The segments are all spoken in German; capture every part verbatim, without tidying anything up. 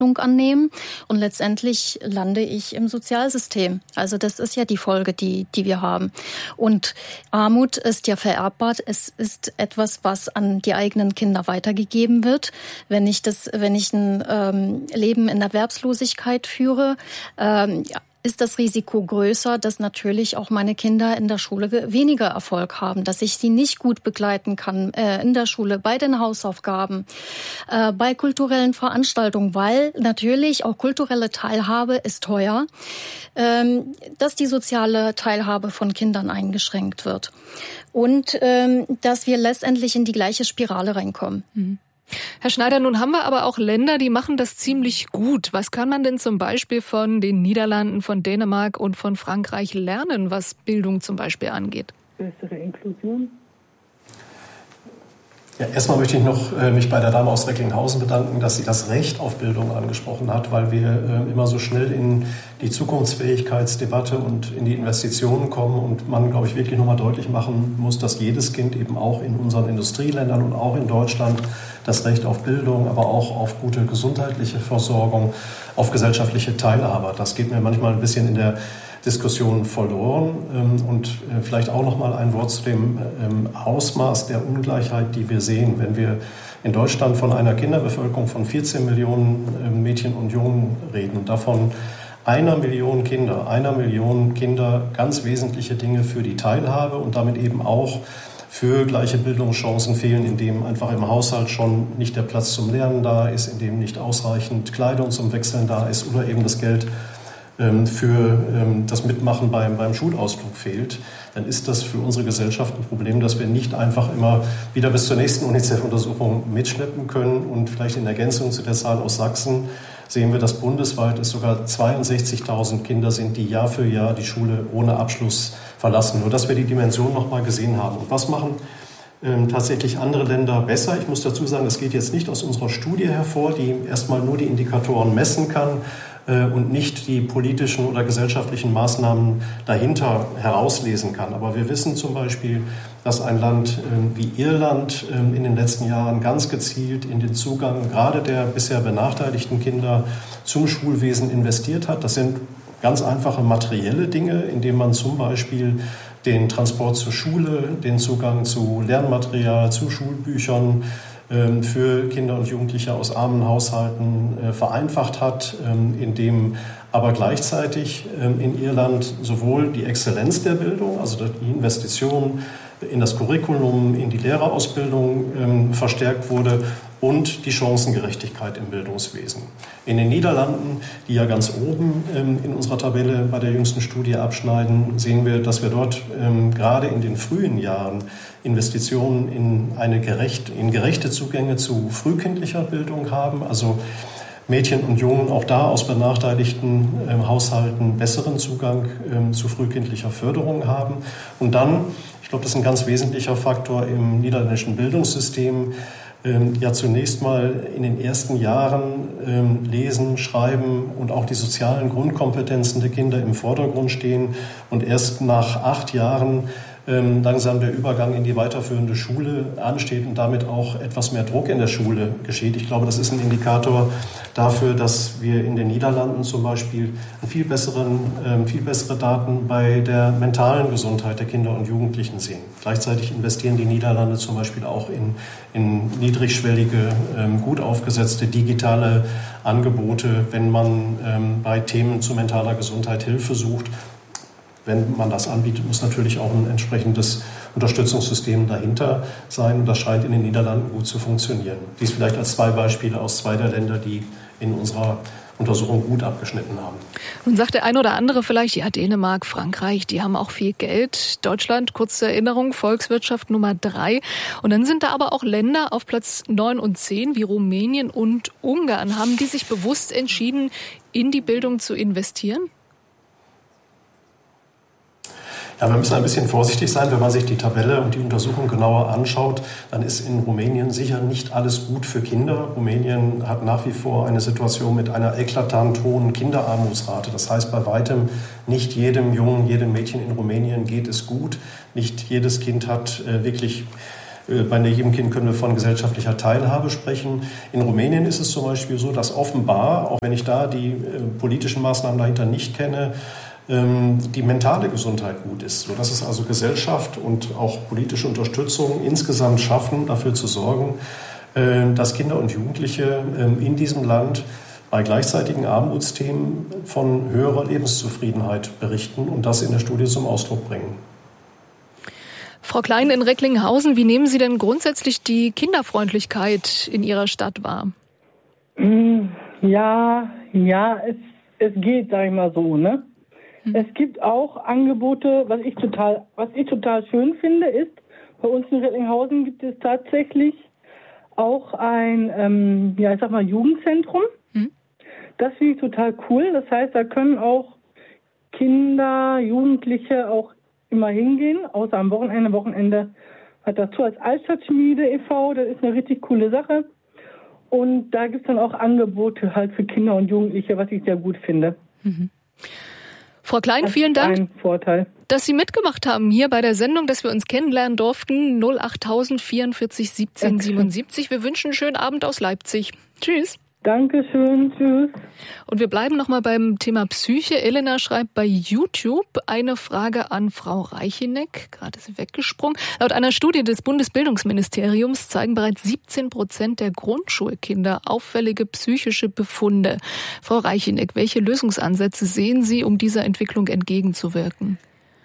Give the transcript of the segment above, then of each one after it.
annehmen und letztendlich lande ich im Sozialsystem. Also das ist ja die Folge, die die wir haben. Und Armut ist ja vererbbar. Es ist etwas, was an die eigenen Kinder weitergegeben wird. Wenn ich das, wenn ich ein ähm, Leben in Erwerbslosigkeit führe, ähm, ja, ist das Risiko größer, dass natürlich auch meine Kinder in der Schule weniger Erfolg haben, dass ich sie nicht gut begleiten kann äh, in der Schule, bei den Hausaufgaben, äh, bei kulturellen Veranstaltungen, weil natürlich auch kulturelle Teilhabe ist teuer, ähm, dass die soziale Teilhabe von Kindern eingeschränkt wird und ähm, dass wir letztendlich in die gleiche Spirale reinkommen. Mhm. Herr Schneider, nun haben wir aber auch Länder, die machen das ziemlich gut. Was kann man denn zum Beispiel von den Niederlanden, von Dänemark und von Frankreich lernen, was Bildung zum Beispiel angeht? Bessere Inklusion. Ja, erstmal möchte ich noch äh, mich bei der Dame aus Recklinghausen bedanken, dass sie das Recht auf Bildung angesprochen hat, weil wir äh, immer so schnell in die Zukunftsfähigkeitsdebatte und in die Investitionen kommen und man, glaube ich, wirklich nochmal deutlich machen muss, dass jedes Kind eben auch in unseren Industrieländern und auch in Deutschland das Recht auf Bildung, aber auch auf gute gesundheitliche Versorgung, auf gesellschaftliche Teilhabe. Das geht mir manchmal ein bisschen in der Diskussion verloren. Und vielleicht auch noch mal ein Wort zu dem Ausmaß der Ungleichheit, die wir sehen. Wenn wir in Deutschland von einer Kinderbevölkerung von vierzehn Millionen Mädchen und Jungen reden und davon einer Million Kinder, einer Million Kinder ganz wesentliche Dinge für die Teilhabe und damit eben auch für gleiche Bildungschancen fehlen, indem einfach im Haushalt schon nicht der Platz zum Lernen da ist, indem nicht ausreichend Kleidung zum Wechseln da ist oder eben das Geld für das Mitmachen beim, beim Schulausflug fehlt, dann ist das für unsere Gesellschaft ein Problem, dass wir nicht einfach immer wieder bis zur nächsten UNICEF-Untersuchung mitschleppen können. Und vielleicht in Ergänzung zu der Zahl aus Sachsen sehen wir, dass bundesweit es sogar zweiundsechzigtausend Kinder sind, die Jahr für Jahr die Schule ohne Abschluss verlassen. Nur dass wir die Dimension noch mal gesehen haben. Und was machen ähm, tatsächlich andere Länder besser? Ich muss dazu sagen, das geht jetzt nicht aus unserer Studie hervor, die erstmal nur die Indikatoren messen kann und nicht die politischen oder gesellschaftlichen Maßnahmen dahinter herauslesen kann. Aber wir wissen zum Beispiel, dass ein Land wie Irland in den letzten Jahren ganz gezielt in den Zugang gerade der bisher benachteiligten Kinder zum Schulwesen investiert hat. Das sind ganz einfache materielle Dinge, indem man zum Beispiel den Transport zur Schule, den Zugang zu Lernmaterial, zu Schulbüchern für Kinder und Jugendliche aus armen Haushalten äh, vereinfacht hat, ähm, indem aber gleichzeitig ähm, in Irland sowohl die Exzellenz der Bildung, also die Investition in das Curriculum, in die Lehrerausbildung ähm, verstärkt wurde und die Chancengerechtigkeit im Bildungswesen. In den Niederlanden, die ja ganz oben ähm, in unserer Tabelle bei der jüngsten Studie abschneiden, sehen wir, dass wir dort ähm, gerade in den frühen Jahren Investitionen in eine gerecht, in gerechte Zugänge zu frühkindlicher Bildung haben, also Mädchen und Jungen auch da aus benachteiligten ähm, Haushalten besseren Zugang ähm, zu frühkindlicher Förderung haben. Und dann, ich glaube, das ist ein ganz wesentlicher Faktor im niederländischen Bildungssystem, ähm, ja zunächst mal in den ersten Jahren ähm, Lesen, Schreiben und auch die sozialen Grundkompetenzen der Kinder im Vordergrund stehen und erst nach acht Jahren ähm, langsam der Übergang in die weiterführende Schule ansteht und damit auch etwas mehr Druck in der Schule geschieht. Ich glaube, das ist ein Indikator dafür, dass wir in den Niederlanden zum Beispiel viel besseren, ähm, viel bessere Daten bei der mentalen Gesundheit der Kinder und Jugendlichen sehen. Gleichzeitig investieren die Niederlande zum Beispiel auch in, in niedrigschwellige, ähm, gut aufgesetzte digitale Angebote, wenn man ähm, bei Themen zu mentaler Gesundheit Hilfe sucht. Wenn man das anbietet, muss natürlich auch ein entsprechendes Unterstützungssystem dahinter sein. Und das scheint in den Niederlanden gut zu funktionieren. Dies vielleicht als zwei Beispiele aus zwei der Länder, die in unserer Untersuchung gut abgeschnitten haben. Nun sagt der eine oder andere vielleicht, ja, Dänemark, Frankreich, die haben auch viel Geld. Deutschland, kurze Erinnerung, Volkswirtschaft Nummer drei. Und dann sind da aber auch Länder auf Platz neun und zehn, wie Rumänien und Ungarn. Haben die sich bewusst entschieden, in die Bildung zu investieren? Ja, wir müssen ein bisschen vorsichtig sein, wenn man sich die Tabelle und die Untersuchung genauer anschaut, dann ist in Rumänien sicher nicht alles gut für Kinder. Rumänien hat nach wie vor eine Situation mit einer eklatant hohen Kinderarmutsrate. Das heißt, bei weitem nicht jedem Jungen, jedem Mädchen in Rumänien geht es gut. Nicht jedes Kind hat äh, wirklich Bei jedem Kind können wir von gesellschaftlicher Teilhabe sprechen. In Rumänien ist es zum Beispiel so, dass offenbar, auch wenn ich da die politischen Maßnahmen dahinter nicht kenne, die mentale Gesundheit gut ist, sodass es also Gesellschaft und auch politische Unterstützung insgesamt schaffen, dafür zu sorgen, dass Kinder und Jugendliche in diesem Land bei gleichzeitigen Armutsthemen von höherer Lebenszufriedenheit berichten und das in der Studie zum Ausdruck bringen. Frau Klein in Recklinghausen, wie nehmen Sie denn grundsätzlich die Kinderfreundlichkeit in Ihrer Stadt wahr? Ja, ja, es, es geht, sag ich mal so, ne? Hm. Es gibt auch Angebote, was ich total, was ich total schön finde, ist, bei uns in Recklinghausen gibt es tatsächlich auch ein, ähm, ja, ich sag mal, Jugendzentrum. Hm. Das finde ich total cool. Das heißt, da können auch Kinder, Jugendliche auch immer hingehen, außer am Wochenende. Wochenende hat dazu als Altstadtschmiede e V, das ist eine richtig coole Sache. Und da gibt es dann auch Angebote halt für Kinder und Jugendliche, was ich sehr gut finde. Mhm. Frau Klein, vielen Dank, ein Vorteil, dass Sie mitgemacht haben hier bei der Sendung, dass wir uns kennenlernen durften. null achttausend vierundvierzig siebzehn siebenundsiebzig. Wir wünschen einen schönen Abend aus Leipzig. Tschüss. Dankeschön, tschüss. Und wir bleiben nochmal beim Thema Psyche. Elena schreibt bei YouTube eine Frage an Frau Reicheneck. Gerade ist sie weggesprungen. Laut einer Studie des Bundesbildungsministeriums zeigen bereits siebzehn Prozent der Grundschulkinder auffällige psychische Befunde. Frau Reicheneck, welche Lösungsansätze sehen Sie, um dieser Entwicklung entgegenzuwirken?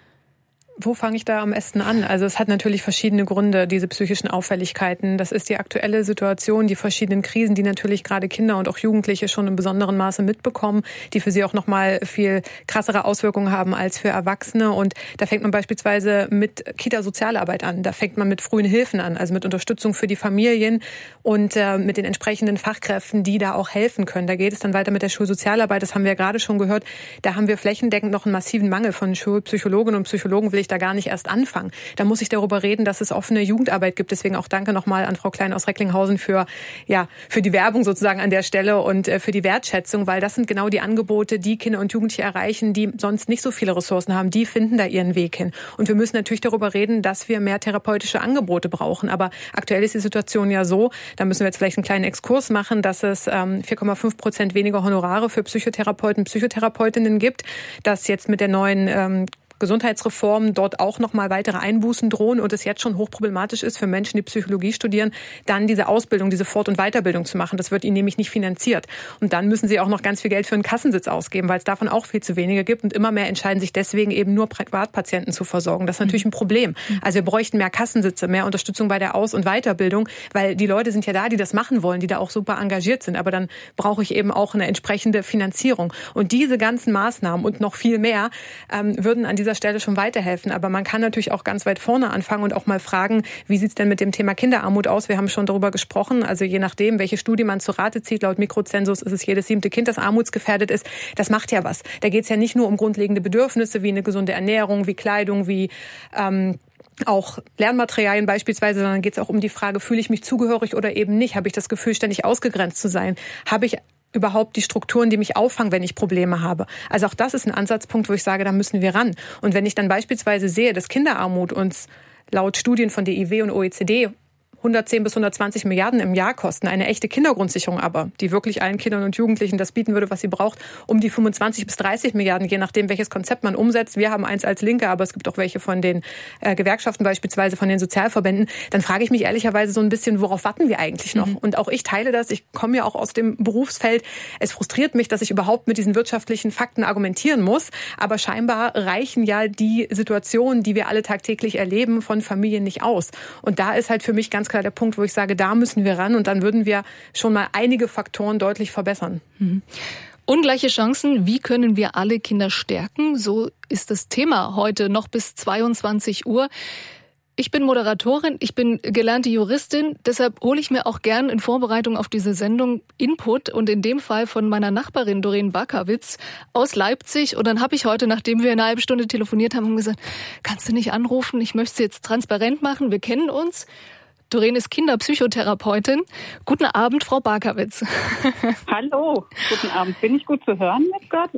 Wo fange ich da am besten an? Also es hat natürlich verschiedene Gründe, diese psychischen Auffälligkeiten. Das ist die aktuelle Situation, die verschiedenen Krisen, die natürlich gerade Kinder und auch Jugendliche schon in besonderem Maße mitbekommen, die für sie auch nochmal viel krassere Auswirkungen haben als für Erwachsene. Und da fängt man beispielsweise mit Kita-Sozialarbeit an. Da fängt man mit frühen Hilfen an, also mit Unterstützung für die Familien und äh, mit den entsprechenden Fachkräften, die da auch helfen können. Da geht es dann weiter mit der Schulsozialarbeit. Das haben wir ja gerade schon gehört. Da haben wir flächendeckend noch einen massiven Mangel von Schulpsychologinnen und Psychologen, will ich da gar nicht erst anfangen. Da muss ich darüber reden, dass es offene Jugendarbeit gibt. Deswegen auch danke nochmal an Frau Klein aus Recklinghausen für, ja, für die Werbung sozusagen an der Stelle und äh, für die Wertschätzung, weil das sind genau die Angebote, die Kinder und Jugendliche erreichen, die sonst nicht so viele Ressourcen haben. Die finden da ihren Weg hin. Und wir müssen natürlich darüber reden, dass wir mehr therapeutische Angebote brauchen. Aber aktuell ist die Situation ja so, da müssen wir jetzt vielleicht einen kleinen Exkurs machen, dass es ähm, vier Komma fünf Prozent weniger Honorare für Psychotherapeuten, Psychotherapeutinnen gibt, dass jetzt mit der neuen ähm, Gesundheitsreform dort auch nochmal weitere Einbußen drohen und es jetzt schon hochproblematisch ist für Menschen, die Psychologie studieren, dann diese Ausbildung, diese Fort- und Weiterbildung zu machen. Das wird ihnen nämlich nicht finanziert. Und dann müssen sie auch noch ganz viel Geld für einen Kassensitz ausgeben, weil es davon auch viel zu wenige gibt. Und immer mehr entscheiden sich deswegen eben nur Privatpatienten zu versorgen. Das ist natürlich ein Problem. Also wir bräuchten mehr Kassensitze, mehr Unterstützung bei der Aus- und Weiterbildung, weil die Leute sind ja da, die das machen wollen, die da auch super engagiert sind. Aber dann brauche ich eben auch eine entsprechende Finanzierung. Und diese ganzen Maßnahmen und noch viel mehr ähm, würden an dieser Stelle schon weiterhelfen. Aber man kann natürlich auch ganz weit vorne anfangen und auch mal fragen, wie sieht es denn mit dem Thema Kinderarmut aus? Wir haben schon darüber gesprochen. Also je nachdem, welche Studie man zu Rate zieht, laut Mikrozensus ist es jedes siebte Kind, das armutsgefährdet ist. Das macht ja was. Da geht es ja nicht nur um grundlegende Bedürfnisse wie eine gesunde Ernährung, wie Kleidung, wie ähm, auch Lernmaterialien beispielsweise, sondern geht es auch um die Frage, fühle ich mich zugehörig oder eben nicht? Habe ich das Gefühl, ständig ausgegrenzt zu sein? Habe ich überhaupt die Strukturen, die mich auffangen, wenn ich Probleme habe? Also auch das ist ein Ansatzpunkt, wo ich sage, da müssen wir ran. Und wenn ich dann beispielsweise sehe, dass Kinderarmut uns laut Studien von D I W und O E C D hundertzehn bis hundertzwanzig Milliarden im Jahr kosten, eine echte Kindergrundsicherung aber, die wirklich allen Kindern und Jugendlichen das bieten würde, was sie braucht, um die fünfundzwanzig bis dreißig Milliarden, je nachdem, welches Konzept man umsetzt. Wir haben eins als Linke, aber es gibt auch welche von den äh, Gewerkschaften, beispielsweise von den Sozialverbänden. Dann frage ich mich ehrlicherweise so ein bisschen, worauf warten wir eigentlich noch? Mhm. Und auch ich teile das. Ich komme ja auch aus dem Berufsfeld. Es frustriert mich, dass ich überhaupt mit diesen wirtschaftlichen Fakten argumentieren muss. Aber scheinbar reichen ja die Situationen, die wir alle tagtäglich erleben, von Familien nicht aus. Und da ist halt für mich ganz klar der Punkt, wo ich sage, da müssen wir ran und dann würden wir schon mal einige Faktoren deutlich verbessern. Mhm. Ungleiche Chancen, wie können wir alle Kinder stärken? So ist das Thema heute noch bis zweiundzwanzig Uhr. Ich bin Moderatorin, ich bin gelernte Juristin, deshalb hole ich mir auch gern in Vorbereitung auf diese Sendung Input und in dem Fall von meiner Nachbarin Doreen Bakawitz aus Leipzig. Und dann habe ich heute, nachdem wir eine halbe Stunde telefoniert haben, gesagt, kannst du nicht anrufen, ich möchte es jetzt transparent machen, wir kennen uns. Doreen ist Kinderpsychotherapeutin. Guten Abend, Frau Bakawitz. Hallo, guten Abend. Bin ich gut zu hören mit Gott? Weil ich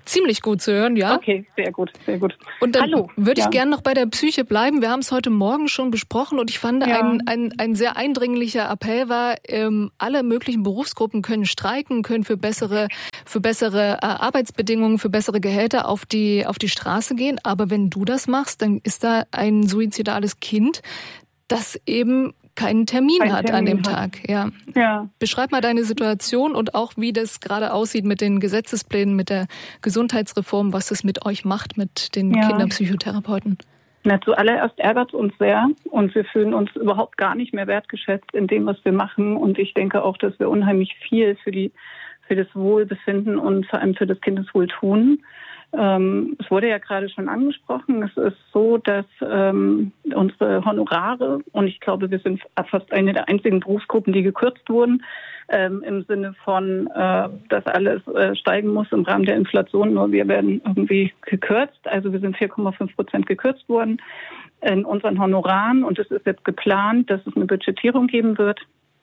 ziemlich gut zu hören, ja. Okay, sehr gut, sehr gut. Und dann Hallo. würde ich ja. gerne noch bei der Psyche bleiben. Wir haben es heute Morgen schon besprochen und ich fand, ja. ein, ein, ein sehr eindringlicher Appell war, ähm, alle möglichen Berufsgruppen können streiken, können für bessere, für bessere äh, Arbeitsbedingungen, für bessere Gehälter auf die, auf die Straße gehen. Aber wenn du das machst, dann ist da ein suizidales Kind, das eben keinen Termin Ein hat Termin an dem hat. Tag. Ja. ja. Beschreib mal deine Situation und auch, wie das gerade aussieht mit den Gesetzesplänen, mit der Gesundheitsreform, was das mit euch macht, mit den ja. Kinderpsychotherapeuten. Na, zuallererst ärgert es uns sehr und wir fühlen uns überhaupt gar nicht mehr wertgeschätzt in dem, was wir machen. Und ich denke auch, dass wir unheimlich viel für die, für das Wohlbefinden und vor allem für das Kindeswohl tun. Ähm, es wurde ja gerade schon angesprochen, es ist so, dass ähm, unsere Honorare, und ich glaube, wir sind fast eine der einzigen Berufsgruppen, die gekürzt wurden, ähm, im Sinne von, äh, dass alles äh, steigen muss im Rahmen der Inflation, nur wir werden irgendwie gekürzt. Also wir sind vier Komma fünf Prozent gekürzt worden in unseren Honoraren und es ist jetzt geplant, dass es eine Budgetierung geben wird.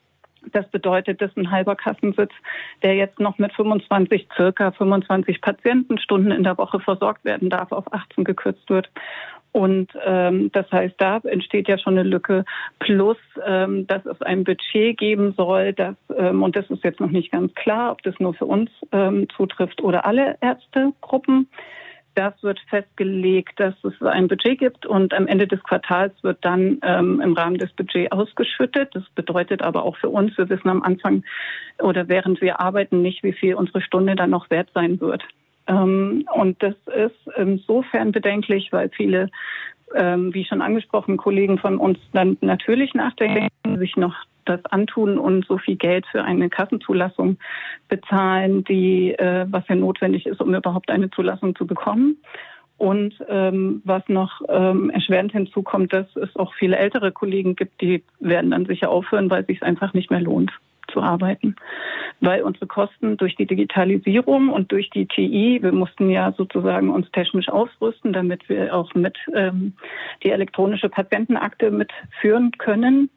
Das bedeutet, dass ein halber Kassensitz, der jetzt noch mit fünfundzwanzig, circa fünfundzwanzig Patientenstunden in der Woche versorgt werden darf, auf achtzehn gekürzt wird. Und ähm, das heißt, da entsteht ja schon eine Lücke. Plus, ähm, dass es ein Budget geben soll, das, ähm, und das ist jetzt noch nicht ganz klar, ob das nur für uns ähm, zutrifft oder alle Ärztegruppen. Das wird festgelegt, dass es ein Budget gibt und am Ende des Quartals wird dann ähm, im Rahmen des Budgets ausgeschüttet. Das bedeutet aber auch für uns, wir wissen am Anfang oder während wir arbeiten nicht, wie viel unsere Stunde dann noch wert sein wird. Ähm, und das ist insofern bedenklich, weil viele, ähm, wie schon angesprochen, Kollegen von uns dann natürlich nachdenken, sich noch das antun und so viel Geld für eine Kassenzulassung bezahlen, die äh, was ja notwendig ist, um überhaupt eine Zulassung zu bekommen. Und ähm, was noch ähm, erschwerend hinzukommt, dass es auch viele ältere Kollegen gibt, die werden dann sicher aufhören, weil es sich einfach nicht mehr lohnt zu arbeiten. Weil unsere Kosten durch die Digitalisierung und durch die T I, wir mussten ja sozusagen uns technisch ausrüsten, damit wir auch mit ähm, die elektronische Patientenakte mitführen können.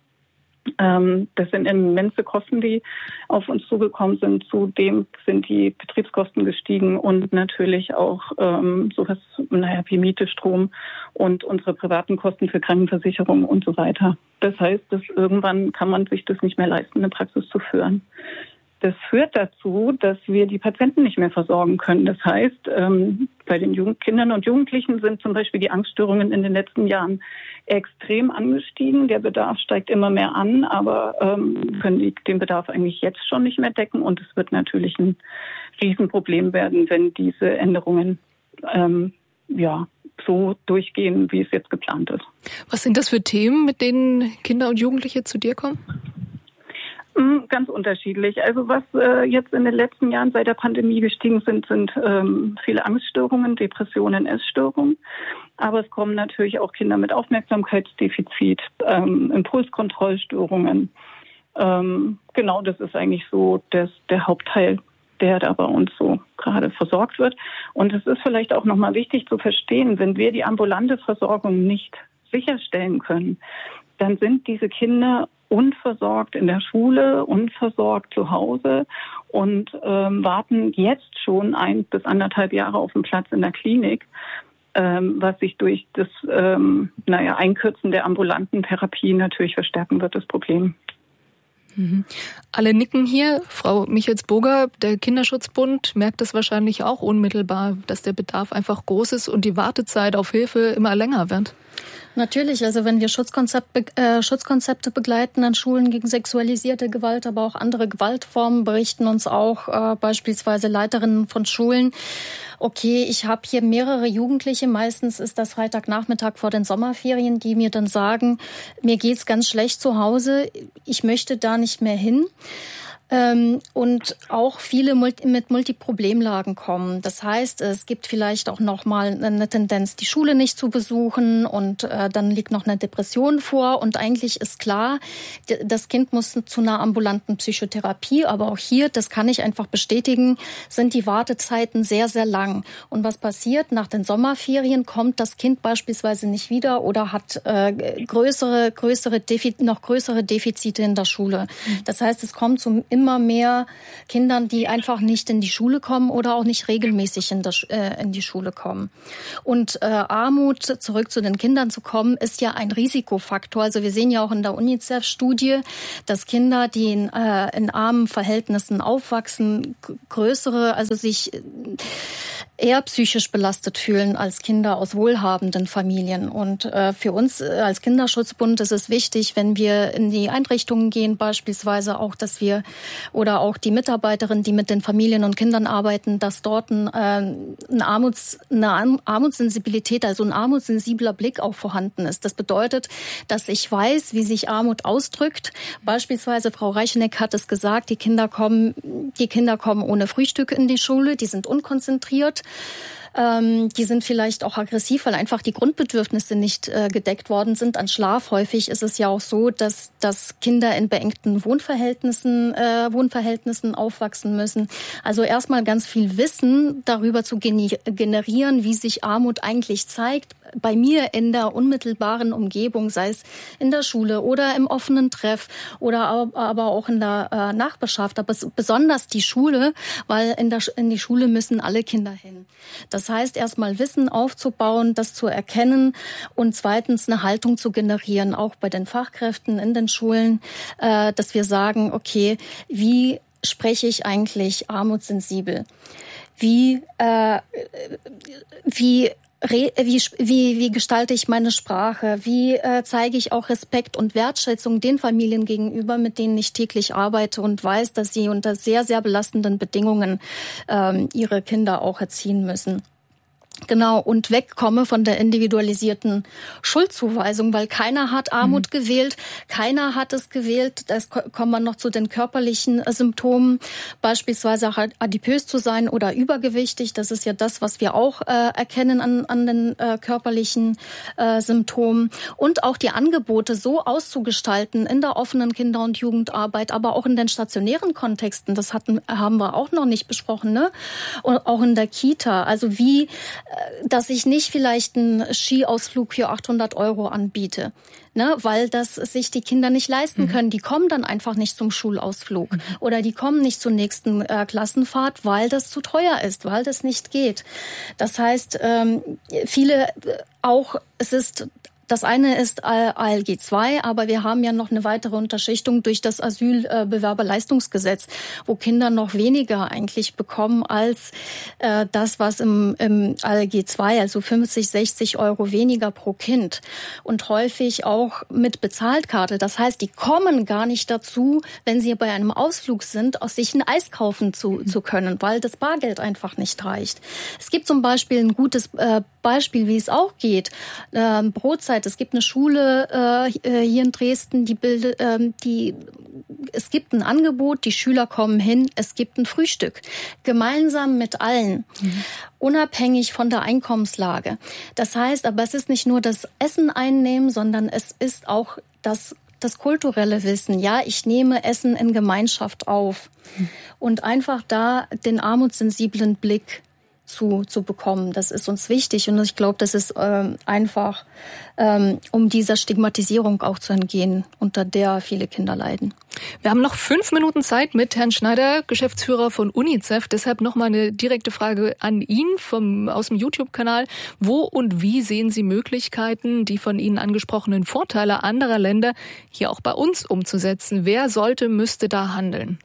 Ähm, das sind immense Kosten, die auf uns zugekommen sind. Zudem sind die Betriebskosten gestiegen und natürlich auch ähm, sowas, naja, wie Miete, Strom und unsere privaten Kosten für Krankenversicherung und so weiter. Das heißt, dass irgendwann kann man sich das nicht mehr leisten, eine Praxis zu führen. Das führt dazu, dass wir die Patienten nicht mehr versorgen können. Das heißt, ähm, bei den Jugend- Kindern und Jugendlichen sind zum Beispiel die Angststörungen in den letzten Jahren extrem angestiegen. Der Bedarf steigt immer mehr an, aber ähm, können die den Bedarf eigentlich jetzt schon nicht mehr decken. Und es wird natürlich ein Riesenproblem werden, wenn diese Änderungen ähm, ja so durchgehen, wie es jetzt geplant ist. Was sind das für Themen, mit denen Kinder und Jugendliche zu dir kommen? Ganz unterschiedlich. Also was äh, jetzt in den letzten Jahren seit der Pandemie gestiegen sind, sind ähm, viele Angststörungen, Depressionen, Essstörungen. Aber es kommen natürlich auch Kinder mit Aufmerksamkeitsdefizit, ähm, Impulskontrollstörungen. Ähm, genau, das ist eigentlich so das, der Hauptteil, der da bei uns so gerade versorgt wird. Und es ist vielleicht auch nochmal wichtig zu verstehen, wenn wir die ambulante Versorgung nicht sicherstellen können, dann sind diese Kinder unversorgt in der Schule, unversorgt zu Hause und ähm, warten jetzt schon ein bis anderthalb Jahre auf einen Platz in der Klinik, ähm, was sich durch das ähm, naja, Einkürzen der ambulanten Therapie natürlich verstärken wird, das Problem. Mhm. Alle nicken hier. Frau Michels-Boger, der Kinderschutzbund merkt das wahrscheinlich auch unmittelbar, dass der Bedarf einfach groß ist und die Wartezeit auf Hilfe immer länger wird. Natürlich, also wenn wir Schutzkonzepte, äh, Schutzkonzepte begleiten an Schulen gegen sexualisierte Gewalt, aber auch andere Gewaltformen, berichten uns auch äh, beispielsweise Leiterinnen von Schulen, okay, ich habe hier mehrere Jugendliche, meistens ist das Freitagnachmittag vor den Sommerferien, die mir dann sagen, mir geht's ganz schlecht zu Hause, ich möchte da nicht mehr hin. Und auch viele mit Multiproblemlagen kommen. Das heißt, es gibt vielleicht auch noch mal eine Tendenz, die Schule nicht zu besuchen und äh, dann liegt noch eine Depression vor. Und eigentlich ist klar, das Kind muss zu einer ambulanten Psychotherapie. Aber auch hier, das kann ich einfach bestätigen, sind die Wartezeiten sehr, sehr lang. Und was passiert? Nach den Sommerferien kommt das Kind beispielsweise nicht wieder oder hat äh, größere, größere Defi- noch größere Defizite in der Schule. Das heißt, es kommt zum immer immer mehr Kindern, die einfach nicht in die Schule kommen oder auch nicht regelmäßig in, das, äh, in die Schule kommen. Und äh, Armut, zurück zu den Kindern zu kommen, ist ja ein Risikofaktor. Also wir sehen ja auch in der UNICEF-Studie, dass Kinder, die in, äh, in armen Verhältnissen aufwachsen, größere, also sich eher psychisch belastet fühlen als Kinder aus wohlhabenden Familien. Und äh, für uns als Kinderschutzbund ist es wichtig, wenn wir in die Einrichtungen gehen, beispielsweise auch, dass wir oder auch die Mitarbeiterinnen, die mit den Familien und Kindern arbeiten, dass dort ein, äh, eine, Armuts, eine Armutssensibilität, also ein armutssensibler Blick auch vorhanden ist. Das bedeutet, dass ich weiß, wie sich Armut ausdrückt. Beispielsweise Frau Reicheneck hat es gesagt, die Kinder kommen, die Kinder kommen ohne Frühstück in die Schule, die sind unkonzentriert. Ähm, die sind vielleicht auch aggressiv, weil einfach die Grundbedürfnisse nicht äh, gedeckt worden sind. An Schlaf häufig ist es ja auch so, dass, dass Kinder in beengten Wohnverhältnissen, äh, Wohnverhältnissen aufwachsen müssen. Also erstmal ganz viel Wissen darüber zu generieren, wie sich Armut eigentlich zeigt. Bei mir in der unmittelbaren Umgebung, sei es in der Schule oder im offenen Treff oder aber auch in der äh, Nachbarschaft, aber besonders die Schule, weil in, der, in die Schule müssen alle Kinder hin. Das heißt, erstmal Wissen aufzubauen, das zu erkennen und zweitens eine Haltung zu generieren, auch bei den Fachkräften in den Schulen, äh, dass wir sagen, okay, wie spreche ich eigentlich armutssensibel? Wie, äh, wie Wie, wie, wie gestalte ich meine Sprache? Wie äh, zeige ich auch Respekt und Wertschätzung den Familien gegenüber, mit denen ich täglich arbeite und weiß, dass sie unter sehr, sehr belastenden Bedingungen ähm, ihre Kinder auch erziehen müssen? Genau, und wegkomme von der individualisierten Schuldzuweisung, weil keiner hat Armut mhm. gewählt, keiner hat es gewählt. Da kommen wir noch zu den körperlichen Symptomen, beispielsweise adipös zu sein oder übergewichtig. Das ist ja das, was wir auch äh, erkennen an, an den äh, körperlichen äh, Symptomen. Und auch die Angebote so auszugestalten in der offenen Kinder- und Jugendarbeit, aber auch in den stationären Kontexten. Das hatten, haben wir auch noch nicht besprochen, ne? Und auch in der Kita. Also wie dass ich nicht vielleicht einen Skiausflug für achthundert Euro anbiete, ne, weil das sich die Kinder nicht leisten können. Die kommen dann einfach nicht zum Schulausflug mhm. oder die kommen nicht zur nächsten äh, Klassenfahrt, weil das zu teuer ist, weil das nicht geht. Das heißt, ähm, viele auch, es ist Das eine ist A L G zwei, aber wir haben ja noch eine weitere Unterschichtung durch das Asylbewerberleistungsgesetz, wo Kinder noch weniger eigentlich bekommen als äh, das, was im, im A L G zwei, also fünfzig, sechzig Euro weniger pro Kind und häufig auch mit Bezahlkarte. Das heißt, die kommen gar nicht dazu, wenn sie bei einem Ausflug sind, aus sich ein Eis kaufen zu, zu können, weil das Bargeld einfach nicht reicht. Es gibt zum Beispiel ein gutes äh, Beispiel, wie es auch geht. Ähm, Brotzeit. Es gibt eine Schule äh, hier in Dresden, die bildet, äh, die, es gibt ein Angebot, die Schüler kommen hin, es gibt ein Frühstück. Gemeinsam mit allen. Mhm. Unabhängig von der Einkommenslage. Das heißt, aber es ist nicht nur das Essen einnehmen, sondern es ist auch das das kulturelle Wissen. Ja, ich nehme Essen in Gemeinschaft auf. Mhm. Und einfach da den armutssensiblen Blick zu, zu bekommen. Das ist uns wichtig und ich glaube, das ist ähm, einfach, ähm, um dieser Stigmatisierung auch zu entgehen, unter der viele Kinder leiden. Wir haben noch fünf Minuten Zeit mit Herrn Schneider, Geschäftsführer von UNICEF. Deshalb noch mal eine direkte Frage an ihn vom, aus dem YouTube-Kanal. Wo und wie sehen Sie Möglichkeiten, die von Ihnen angesprochenen Vorteile anderer Länder hier auch bei uns umzusetzen? Wer sollte, müsste da handeln?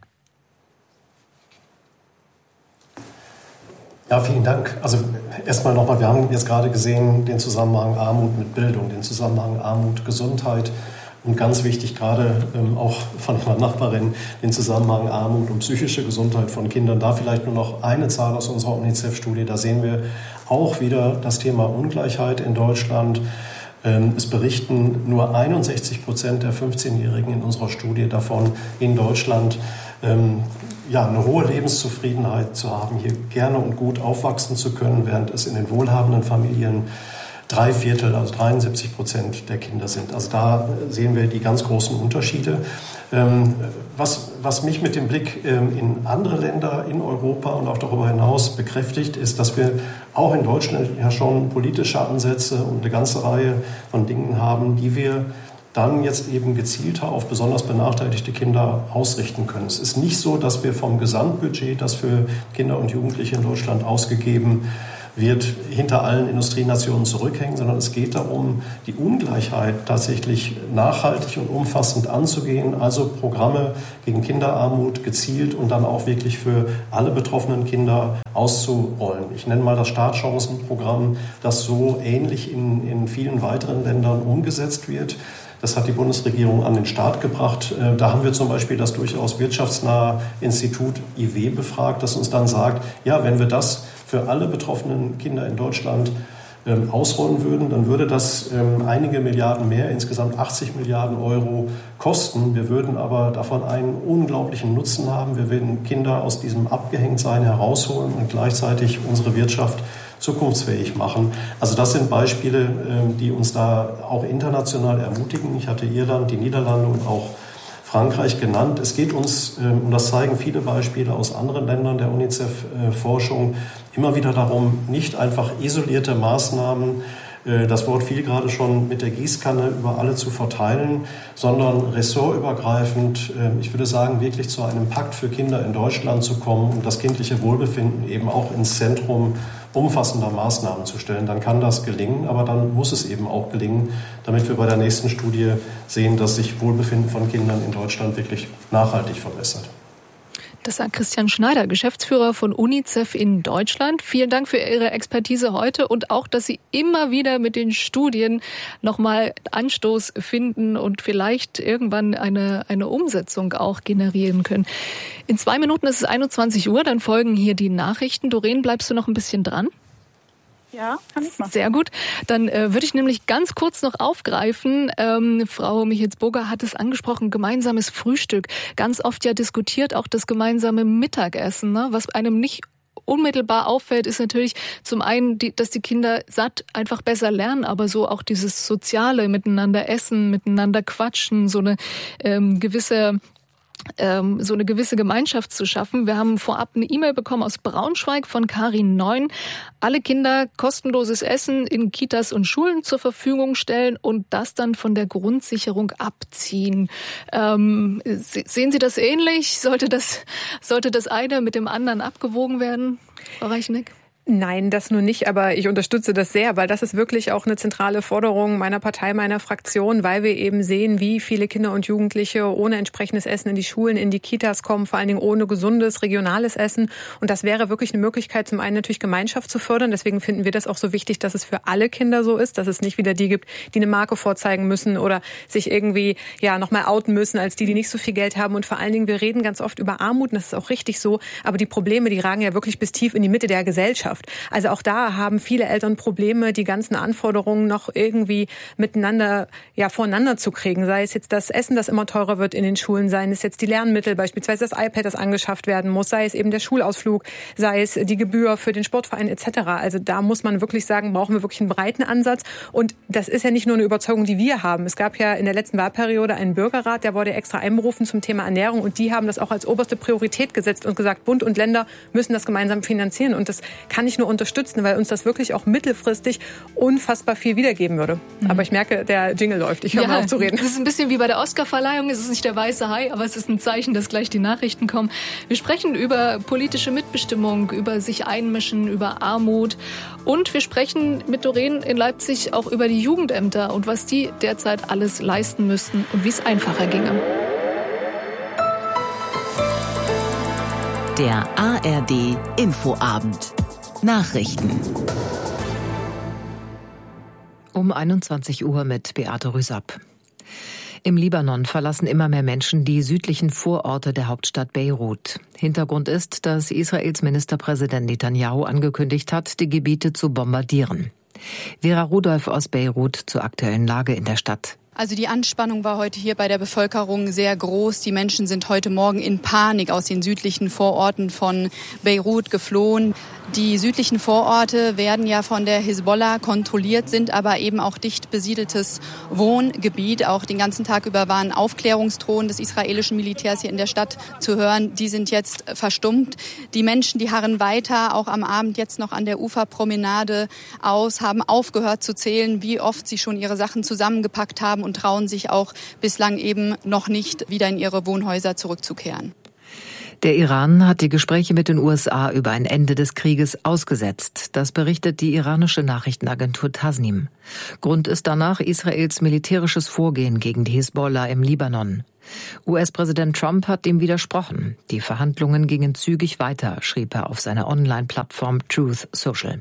Ja, vielen Dank. Also erstmal nochmal, wir haben jetzt gerade gesehen den Zusammenhang Armut mit Bildung, den Zusammenhang Armut, Gesundheit und ganz wichtig gerade ähm, auch von meiner Nachbarin den Zusammenhang Armut und psychische Gesundheit von Kindern. Da vielleicht nur noch eine Zahl aus unserer UNICEF-Studie, da sehen wir auch wieder das Thema Ungleichheit in Deutschland. Ähm, es berichten nur einundsechzig Prozent der fünfzehnjährigen in unserer Studie davon, in Deutschland ähm, ja, eine hohe Lebenszufriedenheit zu haben, hier gerne und gut aufwachsen zu können, während es in den wohlhabenden Familien drei Viertel, also dreiundsiebzig Prozent der Kinder sind. Also da sehen wir die ganz großen Unterschiede. Ähm, was, was mich mit dem Blick ähm, in andere Länder in Europa und auch darüber hinaus bekräftigt, ist, dass wir auch in Deutschland ja schon politische Ansätze und eine ganze Reihe von Dingen haben, die wir dann jetzt eben gezielter auf besonders benachteiligte Kinder ausrichten können. Es ist nicht so, dass wir vom Gesamtbudget, das für Kinder und Jugendliche in Deutschland ausgegeben wird, hinter allen Industrienationen zurückhängen, sondern es geht darum, die Ungleichheit tatsächlich nachhaltig und umfassend anzugehen, also Programme gegen Kinderarmut gezielt und dann auch wirklich für alle betroffenen Kinder auszurollen. Ich nenne mal das Startchancenprogramm, das so ähnlich in, in vielen weiteren Ländern umgesetzt wird. Das hat die Bundesregierung an den Start gebracht. Da haben wir zum Beispiel das durchaus wirtschaftsnahe Institut I W befragt, das uns dann sagt, ja, wenn wir das für alle betroffenen Kinder in Deutschland ähm, ausrollen würden, dann würde das ähm, einige Milliarden mehr, insgesamt achtzig Milliarden Euro kosten. Wir würden aber davon einen unglaublichen Nutzen haben. Wir würden Kinder aus diesem Abgehängtsein herausholen und gleichzeitig unsere Wirtschaft zukunftsfähig machen. Also das sind Beispiele, ähm, die uns da auch international ermutigen. Ich hatte Irland, die Niederlande und auch Frankreich genannt. Es geht uns, und das zeigen viele Beispiele aus anderen Ländern der UNICEF-Forschung, immer wieder darum, nicht einfach isolierte Maßnahmen, das Wort fiel gerade schon, mit der Gießkanne über alle zu verteilen, sondern ressortübergreifend, ich würde sagen, wirklich zu einem Pakt für Kinder in Deutschland zu kommen und das kindliche Wohlbefinden eben auch ins Zentrum umfassender Maßnahmen zu stellen. Dann kann das gelingen, aber dann muss es eben auch gelingen, damit wir bei der nächsten Studie sehen, dass sich Wohlbefinden von Kindern in Deutschland wirklich nachhaltig verbessert. Das sagt Christian Schneider, Geschäftsführer von UNICEF in Deutschland. Vielen Dank für Ihre Expertise heute und auch, dass Sie immer wieder mit den Studien nochmal Anstoß finden und vielleicht irgendwann eine, eine Umsetzung auch generieren können. In zwei Minuten ist es einundzwanzig Uhr, dann folgen hier die Nachrichten. Doreen, bleibst du noch ein bisschen dran? Ja, kann ich machen. Sehr gut. Dann äh, würde ich nämlich ganz kurz noch aufgreifen. Ähm, Frau Michels-Boger hat es angesprochen, gemeinsames Frühstück. Ganz oft ja diskutiert auch das gemeinsame Mittagessen. Ne? Was einem nicht unmittelbar auffällt, ist natürlich zum einen, die, dass die Kinder satt einfach besser lernen, aber so auch dieses soziale Miteinander essen, miteinander quatschen, so eine ähm, gewisse so eine gewisse Gemeinschaft zu schaffen. Wir haben vorab eine E-Mail bekommen aus Braunschweig von Karin Neun. Alle Kinder kostenloses Essen in Kitas und Schulen zur Verfügung stellen und das dann von der Grundsicherung abziehen. Ähm, sehen Sie das ähnlich? Sollte das, sollte das eine mit dem anderen abgewogen werden, Frau Reicheneck? Nein, das nur nicht, aber ich unterstütze das sehr, weil das ist wirklich auch eine zentrale Forderung meiner Partei, meiner Fraktion, weil wir eben sehen, wie viele Kinder und Jugendliche ohne entsprechendes Essen in die Schulen, in die Kitas kommen, vor allen Dingen ohne gesundes, regionales Essen. Und das wäre wirklich eine Möglichkeit, zum einen natürlich Gemeinschaft zu fördern. Deswegen finden wir das auch so wichtig, dass es für alle Kinder so ist, dass es nicht wieder die gibt, die eine Marke vorzeigen müssen oder sich irgendwie ja nochmal outen müssen als die, die nicht so viel Geld haben. Und vor allen Dingen, wir reden ganz oft über Armut, und das ist auch richtig so, aber die Probleme, die ragen ja wirklich bis tief in die Mitte der Gesellschaft. Also auch da haben viele Eltern Probleme, die ganzen Anforderungen noch irgendwie miteinander, ja, voreinander zu kriegen. Sei es jetzt das Essen, das immer teurer wird in den Schulen, seien es jetzt die Lernmittel, beispielsweise das iPad, das angeschafft werden muss, sei es eben der Schulausflug, sei es die Gebühr für den Sportverein et cetera. Also da muss man wirklich sagen, brauchen wir wirklich einen breiten Ansatz. Und das ist ja nicht nur eine Überzeugung, die wir haben. Es gab ja in der letzten Wahlperiode einen Bürgerrat, der wurde extra einberufen zum Thema Ernährung und die haben das auch als oberste Priorität gesetzt und gesagt, Bund und Länder müssen das gemeinsam finanzieren. Und das kann ich nur unterstützen. Unterstützen, weil uns das wirklich auch mittelfristig unfassbar viel wiedergeben würde. Mhm. Aber ich merke, der Jingle läuft. Ich höre ja, mal auf zu reden. Das ist ein bisschen wie bei der Oscarverleihung. Es ist nicht der weiße Hai, aber es ist ein Zeichen, dass gleich die Nachrichten kommen. Wir sprechen über politische Mitbestimmung, über sich einmischen, über Armut. Und wir sprechen mit Doreen in Leipzig auch über die Jugendämter und was die derzeit alles leisten müssten und wie es einfacher ginge. Der A R D Infoabend. Nachrichten. Um einundzwanzig Uhr mit Beate Rüsapp. Im Libanon verlassen immer mehr Menschen die südlichen Vororte der Hauptstadt Beirut. Hintergrund ist, dass Israels Ministerpräsident Netanyahu angekündigt hat, die Gebiete zu bombardieren. Vera Rudolph aus Beirut zur aktuellen Lage in der Stadt. Also die Anspannung war heute hier bei der Bevölkerung sehr groß. Die Menschen sind heute Morgen in Panik aus den südlichen Vororten von Beirut geflohen. Die südlichen Vororte werden ja von der Hisbollah kontrolliert, sind aber eben auch dicht besiedeltes Wohngebiet. Auch den ganzen Tag über waren Aufklärungsdrohnen des israelischen Militärs hier in der Stadt zu hören. Die sind jetzt verstummt. Die Menschen, die harren weiter, auch am Abend jetzt noch an der Uferpromenade aus, haben aufgehört zu zählen, wie oft sie schon ihre Sachen zusammengepackt haben und trauen sich auch bislang eben noch nicht wieder in ihre Wohnhäuser zurückzukehren. Der Iran hat die Gespräche mit den U S A über ein Ende des Krieges ausgesetzt. Das berichtet die iranische Nachrichtenagentur Tasnim. Grund ist danach Israels militärisches Vorgehen gegen die Hisbollah im Libanon. U S-Präsident Trump hat dem widersprochen. Die Verhandlungen gingen zügig weiter, schrieb er auf seiner Online-Plattform Truth Social.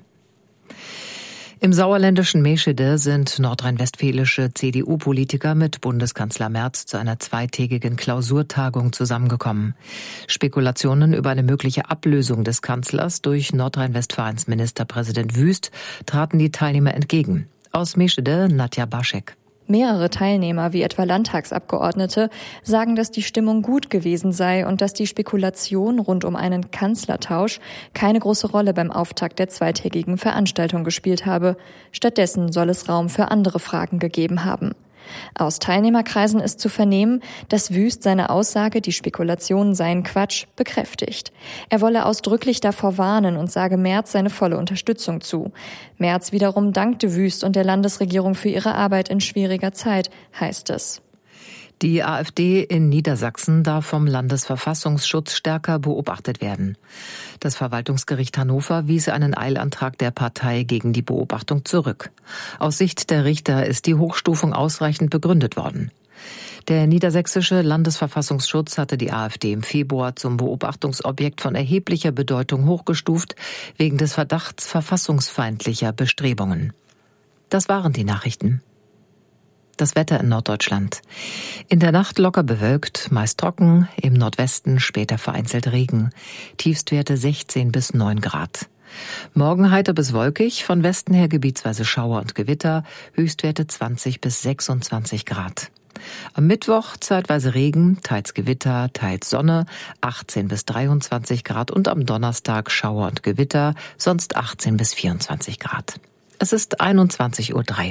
Im sauerländischen Meschede sind nordrhein-westfälische C D U-Politiker mit Bundeskanzler Merz zu einer zweitägigen Klausurtagung zusammengekommen. Spekulationen über eine mögliche Ablösung des Kanzlers durch Nordrhein-Westfalens Ministerpräsident Wüst traten die Teilnehmer entgegen. Aus Meschede Nadja Baschek. Mehrere Teilnehmer, wie etwa Landtagsabgeordnete, sagen, dass die Stimmung gut gewesen sei und dass die Spekulation rund um einen Kanzlertausch keine große Rolle beim Auftakt der zweitägigen Veranstaltung gespielt habe. Stattdessen soll es Raum für andere Fragen gegeben haben. Aus Teilnehmerkreisen ist zu vernehmen, dass Wüst seine Aussage, die Spekulationen seien Quatsch, bekräftigt. Er wolle ausdrücklich davor warnen und sage Merz seine volle Unterstützung zu. Merz wiederum dankte Wüst und der Landesregierung für ihre Arbeit in schwieriger Zeit, heißt es. Die AfD in Niedersachsen darf vom Landesverfassungsschutz stärker beobachtet werden. Das Verwaltungsgericht Hannover wies einen Eilantrag der Partei gegen die Beobachtung zurück. Aus Sicht der Richter ist die Hochstufung ausreichend begründet worden. Der niedersächsische Landesverfassungsschutz hatte die AfD im Februar zum Beobachtungsobjekt von erheblicher Bedeutung hochgestuft, wegen des Verdachts verfassungsfeindlicher Bestrebungen. Das waren die Nachrichten. Das Wetter in Norddeutschland. In der Nacht locker bewölkt, meist trocken, im Nordwesten später vereinzelt Regen. Tiefstwerte sechzehn bis neun Grad. Morgen heiter bis wolkig, von Westen her gebietsweise Schauer und Gewitter, Höchstwerte zwanzig bis sechsundzwanzig Grad. Am Mittwoch zeitweise Regen, teils Gewitter, teils Sonne, achtzehn bis dreiundzwanzig Grad und am Donnerstag Schauer und Gewitter, sonst achtzehn bis vierundzwanzig Grad. Es ist einundzwanzig Uhr drei.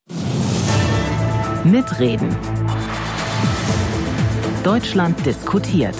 Mitreden. Deutschland diskutiert.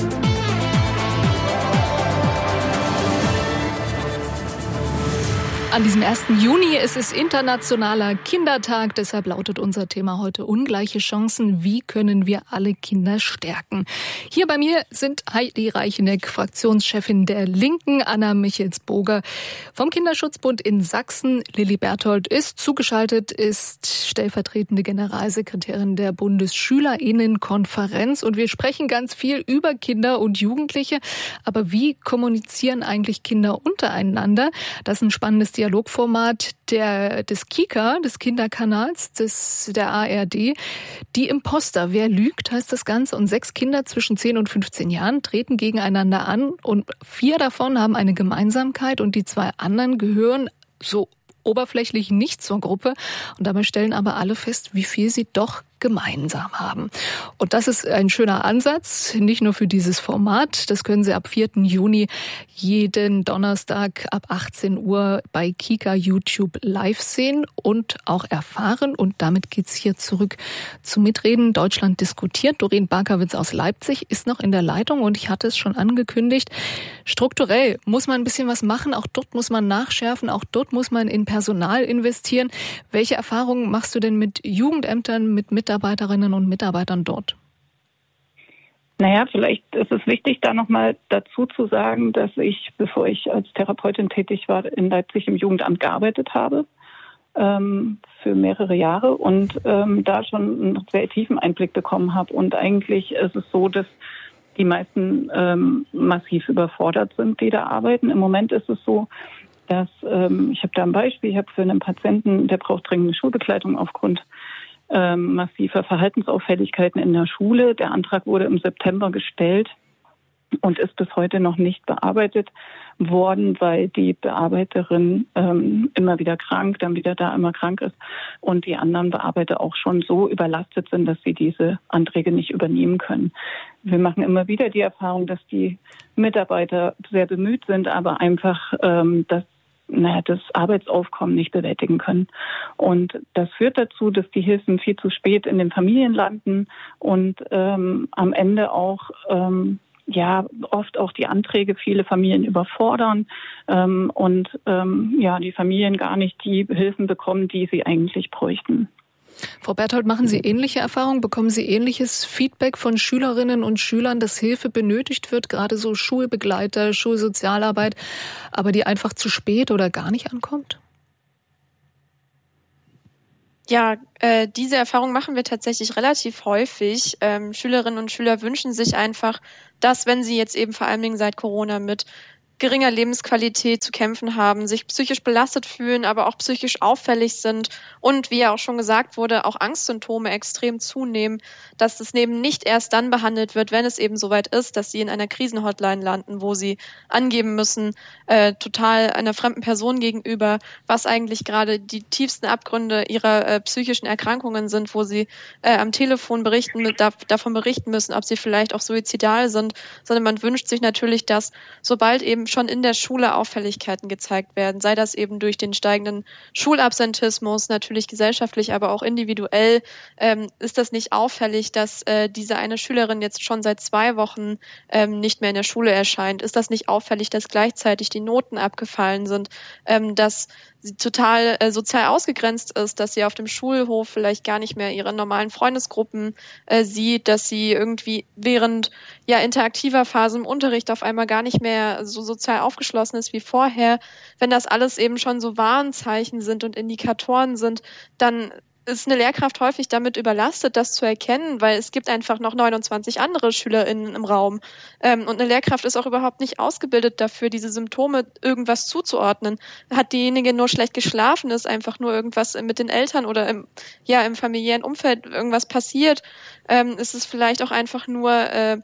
An diesem ersten Juni ist es internationaler Kindertag. Deshalb lautet unser Thema heute ungleiche Chancen. Wie können wir alle Kinder stärken? Hier bei mir sind Heidi Reicheneck, Fraktionschefin der Linken, Anna Michels-Boger vom Kinderschutzbund in Sachsen. Lilly Berthold ist zugeschaltet, ist stellvertretende Generalsekretärin der Bundesschülerinnenkonferenz. Und wir sprechen ganz viel über Kinder und Jugendliche. Aber wie kommunizieren eigentlich Kinder untereinander? Das ist ein spannendes Dialogformat der, des Kika, des Kinderkanals, des, der A R D. Die Imposter, wer lügt, heißt das Ganze. Und sechs Kinder zwischen zehn und fünfzehn Jahren treten gegeneinander an. Und vier davon haben eine Gemeinsamkeit und die zwei anderen gehören so oberflächlich nicht zur Gruppe. Und dabei stellen aber alle fest, wie viel sie doch gemeinsam haben. Und das ist ein schöner Ansatz, nicht nur für dieses Format. Das können Sie ab vierten Juni jeden Donnerstag ab achtzehn Uhr bei Kika YouTube live sehen und auch erfahren. Und damit geht's hier zurück zum Mitreden. Deutschland diskutiert. Doreen Barkawitz aus Leipzig ist noch in der Leitung und ich hatte es schon angekündigt. Strukturell muss man ein bisschen was machen. Auch dort muss man nachschärfen. Auch dort muss man in Personal investieren. Welche Erfahrungen machst du denn mit Jugendämtern, mit Mitarbeiterinnen und Mitarbeitern dort? Naja, vielleicht ist es wichtig, da nochmal dazu zu sagen, dass ich, bevor ich als Therapeutin tätig war, in Leipzig im Jugendamt gearbeitet habe, ähm, für mehrere Jahre und ähm, da schon einen sehr tiefen Einblick bekommen habe. Und eigentlich ist es so, dass die meisten ähm, massiv überfordert sind, die da arbeiten. Im Moment ist es so, dass, ähm, ich habe da ein Beispiel, ich habe für einen Patienten, der braucht dringende Schulbegleitung aufgrund Ähm, massiver Verhaltensauffälligkeiten in der Schule. Der Antrag wurde im September gestellt und ist bis heute noch nicht bearbeitet worden, weil die Bearbeiterin ähm, immer wieder krank, dann wieder da immer krank ist und die anderen Bearbeiter auch schon so überlastet sind, dass sie diese Anträge nicht übernehmen können. Wir machen immer wieder die Erfahrung, dass die Mitarbeiter sehr bemüht sind, aber einfach ähm, das naja, das Arbeitsaufkommen nicht bewältigen können. Und das führt dazu, dass die Hilfen viel zu spät in den Familien landen und ähm, am Ende auch ähm, ja oft auch die Anträge viele Familien überfordern ähm, und ähm, ja die Familien gar nicht die Hilfen bekommen, die sie eigentlich bräuchten. Frau Berthold, machen Sie ähnliche Erfahrungen? Bekommen Sie ähnliches Feedback von Schülerinnen und Schülern, dass Hilfe benötigt wird, gerade so Schulbegleiter, Schulsozialarbeit, aber die einfach zu spät oder gar nicht ankommt? Ja, äh, diese Erfahrung machen wir tatsächlich relativ häufig. Ähm, Schülerinnen und Schüler wünschen sich einfach, dass, wenn sie jetzt eben vor allen Dingen seit Corona mit geringer Lebensqualität zu kämpfen haben, sich psychisch belastet fühlen, aber auch psychisch auffällig sind und, wie ja auch schon gesagt wurde, auch Angstsymptome extrem zunehmen, dass das eben nicht erst dann behandelt wird, wenn es eben soweit ist, dass sie in einer Krisenhotline landen, wo sie angeben müssen, äh, total einer fremden Person gegenüber, was eigentlich gerade die tiefsten Abgründe ihrer äh, psychischen Erkrankungen sind, wo sie äh, am Telefon berichten, mit, da, davon berichten müssen, ob sie vielleicht auch suizidal sind, sondern man wünscht sich natürlich, dass sobald eben schon in der Schule Auffälligkeiten gezeigt werden, sei das eben durch den steigenden Schulabsentismus, natürlich gesellschaftlich, aber auch individuell, ähm, ist das nicht auffällig, dass äh, diese eine Schülerin jetzt schon seit zwei Wochen ähm, nicht mehr in der Schule erscheint? Ist das nicht auffällig, dass gleichzeitig die Noten abgefallen sind, ähm, dass sie total äh, sozial ausgegrenzt ist, dass sie auf dem Schulhof vielleicht gar nicht mehr ihre normalen Freundesgruppen äh, sieht, dass sie irgendwie während ja interaktiver Phase im Unterricht auf einmal gar nicht mehr so sozial aufgeschlossen ist wie vorher. Wenn das alles eben schon so Warnzeichen sind und Indikatoren sind, dann ist eine Lehrkraft häufig damit überlastet, das zu erkennen, weil es gibt einfach noch neunundzwanzig andere SchülerInnen im Raum. Ähm, und eine Lehrkraft ist auch überhaupt nicht ausgebildet dafür, diese Symptome irgendwas zuzuordnen. Hat diejenige nur schlecht geschlafen, ist einfach nur irgendwas mit den Eltern oder im, ja, im familiären Umfeld irgendwas passiert, ähm, ist es vielleicht auch einfach nur äh,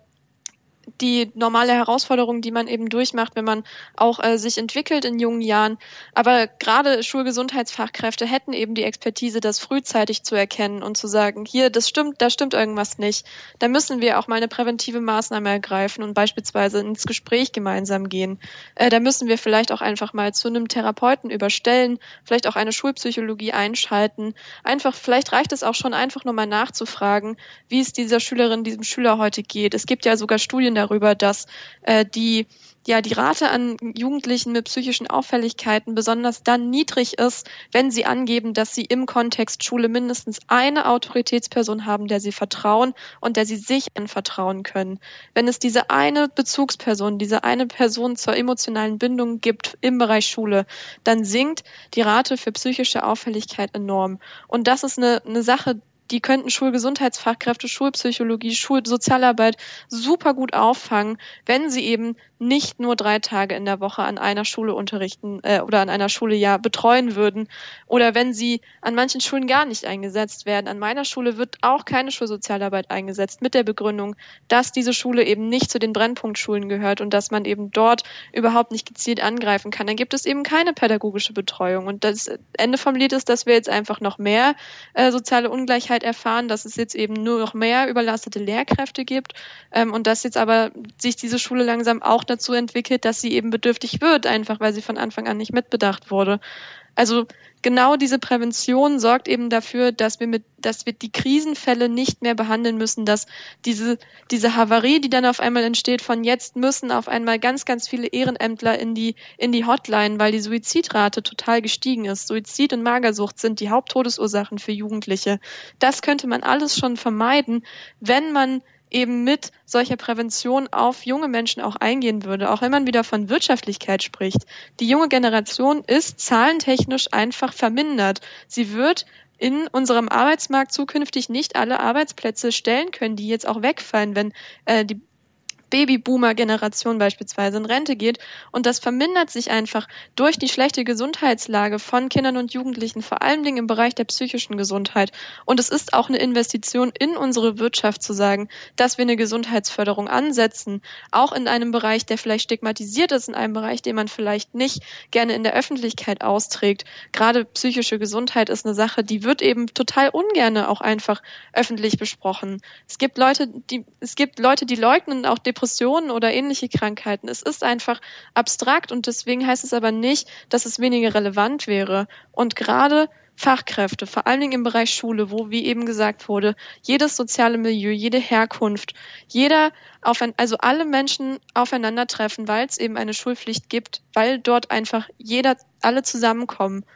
die normale Herausforderung, die man eben durchmacht, wenn man auch äh, sich entwickelt in jungen Jahren. Aber gerade Schulgesundheitsfachkräfte hätten eben die Expertise, das frühzeitig zu erkennen und zu sagen, hier, das stimmt, da stimmt irgendwas nicht. Da müssen wir auch mal eine präventive Maßnahme ergreifen und beispielsweise ins Gespräch gemeinsam gehen. Äh, da müssen wir vielleicht auch einfach mal zu einem Therapeuten überstellen, vielleicht auch eine Schulpsychologie einschalten. Einfach, vielleicht reicht es auch schon einfach nur mal nachzufragen, wie es dieser Schülerin, diesem Schüler heute geht. Es gibt ja sogar Studien darüber, dass äh, die ja die Rate an Jugendlichen mit psychischen Auffälligkeiten besonders dann niedrig ist, wenn sie angeben, dass sie im Kontext Schule mindestens eine Autoritätsperson haben, der sie vertrauen und der sie sich anvertrauen können. Wenn es diese eine Bezugsperson, diese eine Person zur emotionalen Bindung gibt im Bereich Schule, dann sinkt die Rate für psychische Auffälligkeit enorm. Und das ist eine, eine Sache, die könnten Schulgesundheitsfachkräfte, Schulpsychologie, Schulsozialarbeit super gut auffangen, wenn sie eben nicht nur drei Tage in der Woche an einer Schule unterrichten äh, oder an einer Schule ja betreuen würden oder wenn sie an manchen Schulen gar nicht eingesetzt werden. An meiner Schule wird auch keine Schulsozialarbeit eingesetzt mit der Begründung, dass diese Schule eben nicht zu den Brennpunktschulen gehört und dass man eben dort überhaupt nicht gezielt angreifen kann. Dann gibt es eben keine pädagogische Betreuung und das Ende vom Lied ist, dass wir jetzt einfach noch mehr äh, soziale Ungleichheit erfahren, dass es jetzt eben nur noch mehr überlastete Lehrkräfte gibt ähm, und dass jetzt aber sich diese Schule langsam auch dazu entwickelt, dass sie eben bedürftig wird, einfach weil sie von Anfang an nicht mitbedacht wurde. Also genau diese Prävention sorgt eben dafür, dass wir mit, dass wir die Krisenfälle nicht mehr behandeln müssen, dass diese, diese Havarie, die dann auf einmal entsteht, von jetzt müssen auf einmal ganz, ganz viele Ehrenämtler in die, in die Hotline, weil die Suizidrate total gestiegen ist. Suizid und Magersucht sind die Haupttodesursachen für Jugendliche. Das könnte man alles schon vermeiden, wenn man eben mit solcher Prävention auf junge Menschen auch eingehen würde, auch wenn man wieder von Wirtschaftlichkeit spricht. Die junge Generation ist zahlentechnisch einfach vermindert. Sie wird in unserem Arbeitsmarkt zukünftig nicht alle Arbeitsplätze stellen können, die jetzt auch wegfallen, wenn äh, die Babyboomer-Generation beispielsweise in Rente geht. Und das vermindert sich einfach durch die schlechte Gesundheitslage von Kindern und Jugendlichen, vor allen Dingen im Bereich der psychischen Gesundheit. Und es ist auch eine Investition in unsere Wirtschaft zu sagen, dass wir eine Gesundheitsförderung ansetzen, auch in einem Bereich, der vielleicht stigmatisiert ist, in einem Bereich, den man vielleicht nicht gerne in der Öffentlichkeit austrägt. Gerade psychische Gesundheit ist eine Sache, die wird eben total ungerne auch einfach öffentlich besprochen. Es gibt Leute, die, es gibt Leute, die leugnen auch Depressionen Depressionen oder ähnliche Krankheiten. Es ist einfach abstrakt und deswegen heißt es aber nicht, dass es weniger relevant wäre. Und gerade Fachkräfte, vor allen Dingen im Bereich Schule, wo, wie eben gesagt wurde, jedes soziale Milieu, jede Herkunft, jeder, auf ein, also alle Menschen aufeinandertreffen, weil es eben eine Schulpflicht gibt, weil dort einfach jeder, alle zusammenkommen.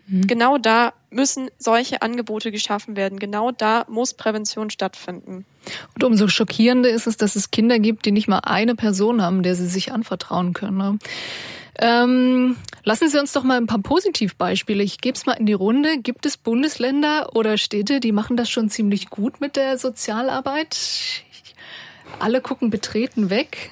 Mhm. Genau da müssen solche Angebote geschaffen werden. Genau da muss Prävention stattfinden. Und umso schockierender ist es, dass es Kinder gibt, die nicht mal eine Person haben, der sie sich anvertrauen können. Ne? Ähm, lassen Sie uns doch mal ein paar Positivbeispiele. Ich gebe es mal in die Runde. Gibt es Bundesländer oder Städte, die machen das schon ziemlich gut mit der Sozialarbeit? Alle gucken betreten weg.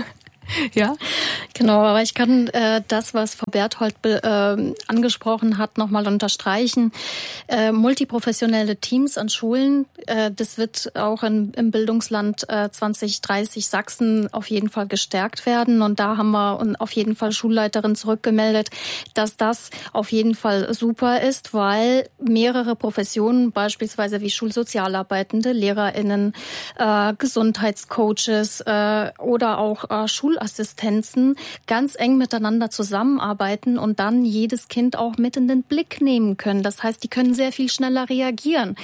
Ja, genau, aber ich kann äh, das, was Frau Berthold äh, angesprochen hat, nochmal unterstreichen. Äh, multiprofessionelle Teams an Schulen, äh, das wird auch in, im Bildungsland äh, zwanzig dreißig Sachsen auf jeden Fall gestärkt werden. Und da haben wir auf jeden Fall Schulleiterinnen zurückgemeldet, dass das auf jeden Fall super ist, weil mehrere Professionen, beispielsweise wie Schulsozialarbeitende, LehrerInnen, äh, Gesundheitscoaches äh, oder auch äh, Schul Assistenzen ganz eng miteinander zusammenarbeiten und dann jedes Kind auch mit in den Blick nehmen können. Das heißt, die können sehr viel schneller reagieren.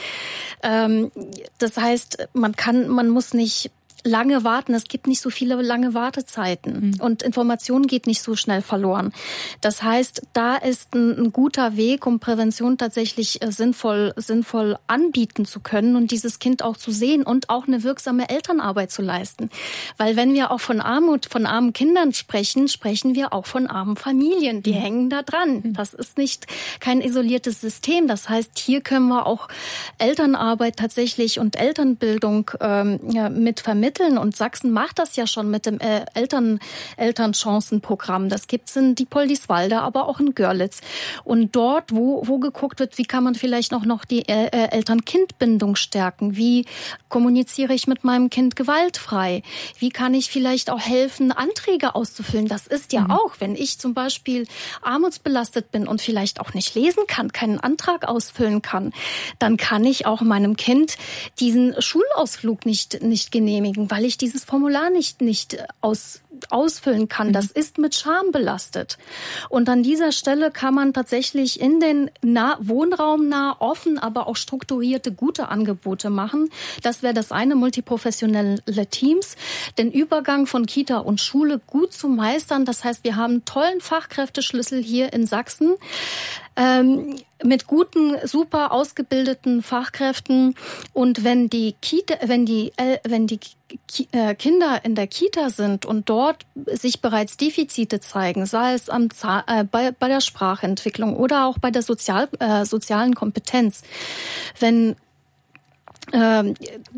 Ähm, das heißt, man kann, man muss nicht lange warten. Es gibt nicht so viele lange Wartezeiten mhm. und Information geht nicht so schnell verloren. Das heißt, da ist ein, ein guter Weg, um Prävention tatsächlich äh, sinnvoll, sinnvoll anbieten zu können und dieses Kind auch zu sehen und auch eine wirksame Elternarbeit zu leisten. Weil wenn wir auch von Armut, von armen Kindern sprechen, sprechen wir auch von armen Familien. Die mhm. hängen da dran. Das ist nicht kein isoliertes System. Das heißt, hier können wir auch Elternarbeit tatsächlich und Elternbildung ähm, ja, mit vermitteln. Und Sachsen macht das ja schon mit dem äh, Eltern, Elternchancenprogramm. Das gibt's in Diepoldiswalde, aber auch in Görlitz. Und dort, wo, wo geguckt wird, wie kann man vielleicht auch noch die äh, Eltern-Kind-Bindung stärken? Wie kommuniziere ich mit meinem Kind gewaltfrei? Wie kann ich vielleicht auch helfen, Anträge auszufüllen? Das ist ja mhm. auch, wenn ich zum Beispiel armutsbelastet bin und vielleicht auch nicht lesen kann, keinen Antrag ausfüllen kann, dann kann ich auch meinem Kind diesen Schulausflug nicht, nicht genehmigen, weil ich dieses Formular nicht, nicht aus, ausfüllen kann. Das ist mit Scham belastet. Und an dieser Stelle kann man tatsächlich in den nah, wohnraumnah, offen, aber auch strukturierte, gute Angebote machen. Das wäre das eine, multiprofessionelle Teams. Den Übergang von Kita und Schule gut zu meistern. Das heißt, wir haben einen tollen Fachkräfteschlüssel hier in Sachsen. Ähm, mit guten, super ausgebildeten Fachkräften. Und wenn die Kita, wenn die, äh, wenn die Ki- Kinder in der Kita sind und dort sich bereits Defizite zeigen, sei es am Zah- äh, bei, bei der Sprachentwicklung oder auch bei der Sozial, äh, sozialen Kompetenz, wenn äh,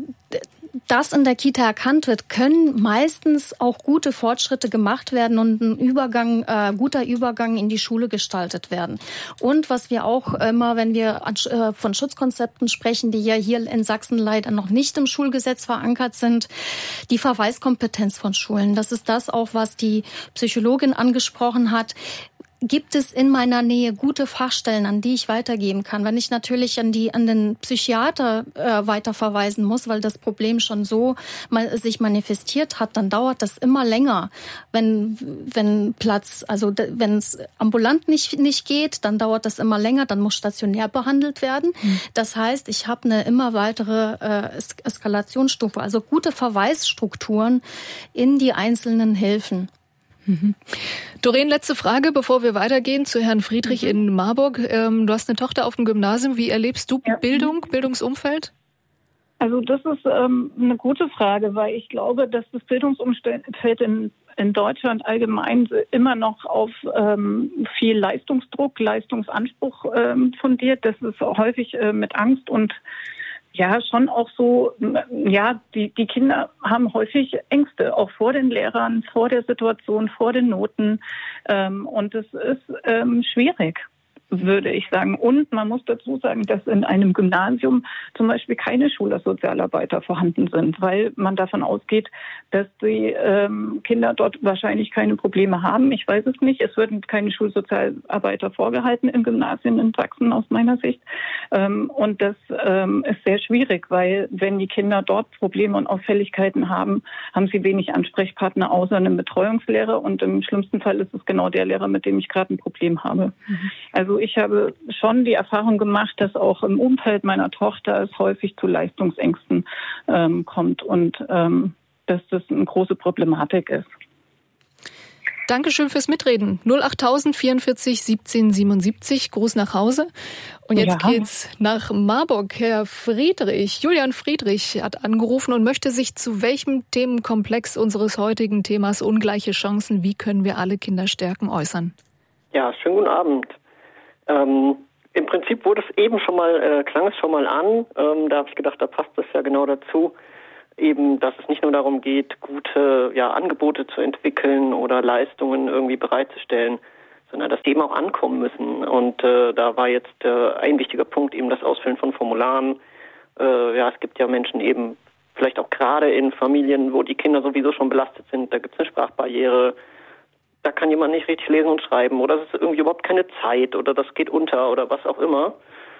das in der Kita erkannt wird, können meistens auch gute Fortschritte gemacht werden und ein Übergang, äh, guter Übergang in die Schule gestaltet werden. Und was wir auch immer, wenn wir an, äh, von Schutzkonzepten sprechen, die ja hier in Sachsen leider noch nicht im Schulgesetz verankert sind, die Verweiskompetenz von Schulen. Das ist das auch, was die Psychologin angesprochen hat. Gibt es in meiner Nähe gute Fachstellen, an die ich weitergeben kann? Wenn ich natürlich an die an den Psychiater äh, weiterverweisen muss, weil das Problem schon so mal sich manifestiert hat, dann dauert das immer länger. Wenn wenn Platz, also wenn es ambulant nicht nicht geht, dann dauert das immer länger. Dann muss stationär behandelt werden. Mhm. Das heißt, ich habe eine immer weitere äh, es- Eskalationsstufe, also gute Verweisstrukturen in die einzelnen Hilfen. Mhm. Doreen, letzte Frage, bevor wir weitergehen zu Herrn Friedrich mhm. in Marburg. Ähm, du hast eine Tochter auf dem Gymnasium. Wie erlebst du ja. Bildung, Bildungsumfeld? Also das ist ähm, eine gute Frage, weil ich glaube, dass das Bildungsumfeld in, in Deutschland allgemein immer noch auf ähm, viel Leistungsdruck, Leistungsanspruch ähm, fundiert. Das ist häufig äh, mit Angst und ja, schon auch so, ja, die, die Kinder haben häufig Ängste, auch vor den Lehrern, vor der Situation, vor den Noten. Ähm, und es ist ähm, schwierig, würde ich sagen. Und man muss dazu sagen, dass in einem Gymnasium zum Beispiel keine Schulsozialarbeiter vorhanden sind, weil man davon ausgeht, dass die ähm, Kinder dort wahrscheinlich keine Probleme haben. Ich weiß es nicht. Es werden keine Schulsozialarbeiter vorgehalten in Gymnasien in Sachsen aus meiner Sicht. Ähm, und das ähm, ist sehr schwierig, weil wenn die Kinder dort Probleme und Auffälligkeiten haben, haben sie wenig Ansprechpartner außer einem Betreuungslehrer. Und im schlimmsten Fall ist es genau der Lehrer, mit dem ich gerade ein Problem habe. Mhm. Also ich habe schon die Erfahrung gemacht, dass auch im Umfeld meiner Tochter es häufig zu Leistungsängsten ähm, kommt und ähm, dass das eine große Problematik ist. Dankeschön fürs Mitreden. null achttausend vierundvierzig siebzehn siebenundsiebzig. Gruß nach Hause. Und jetzt ja. geht's nach Marburg. Herr Friedrich, Julian Friedrich hat angerufen und möchte sich zu welchem Themenkomplex unseres heutigen Themas ungleiche Chancen, wie können wir alle Kinder stärken, äußern. Ja, schönen guten Abend. Ähm, im Prinzip wurde es eben schon mal, äh, klang es schon mal an. Ähm, da habe ich gedacht, da passt es ja genau dazu. Eben, dass es nicht nur darum geht, gute ja, Angebote zu entwickeln oder Leistungen irgendwie bereitzustellen, sondern dass die eben auch ankommen müssen. Und äh, da war jetzt äh, ein wichtiger Punkt eben das Ausfüllen von Formularen. Äh, ja, es gibt ja Menschen eben, vielleicht auch gerade in Familien, wo die Kinder sowieso schon belastet sind, da gibt es eine Sprachbarriere, da kann jemand nicht richtig lesen und schreiben oder es ist irgendwie überhaupt keine Zeit oder das geht unter oder was auch immer.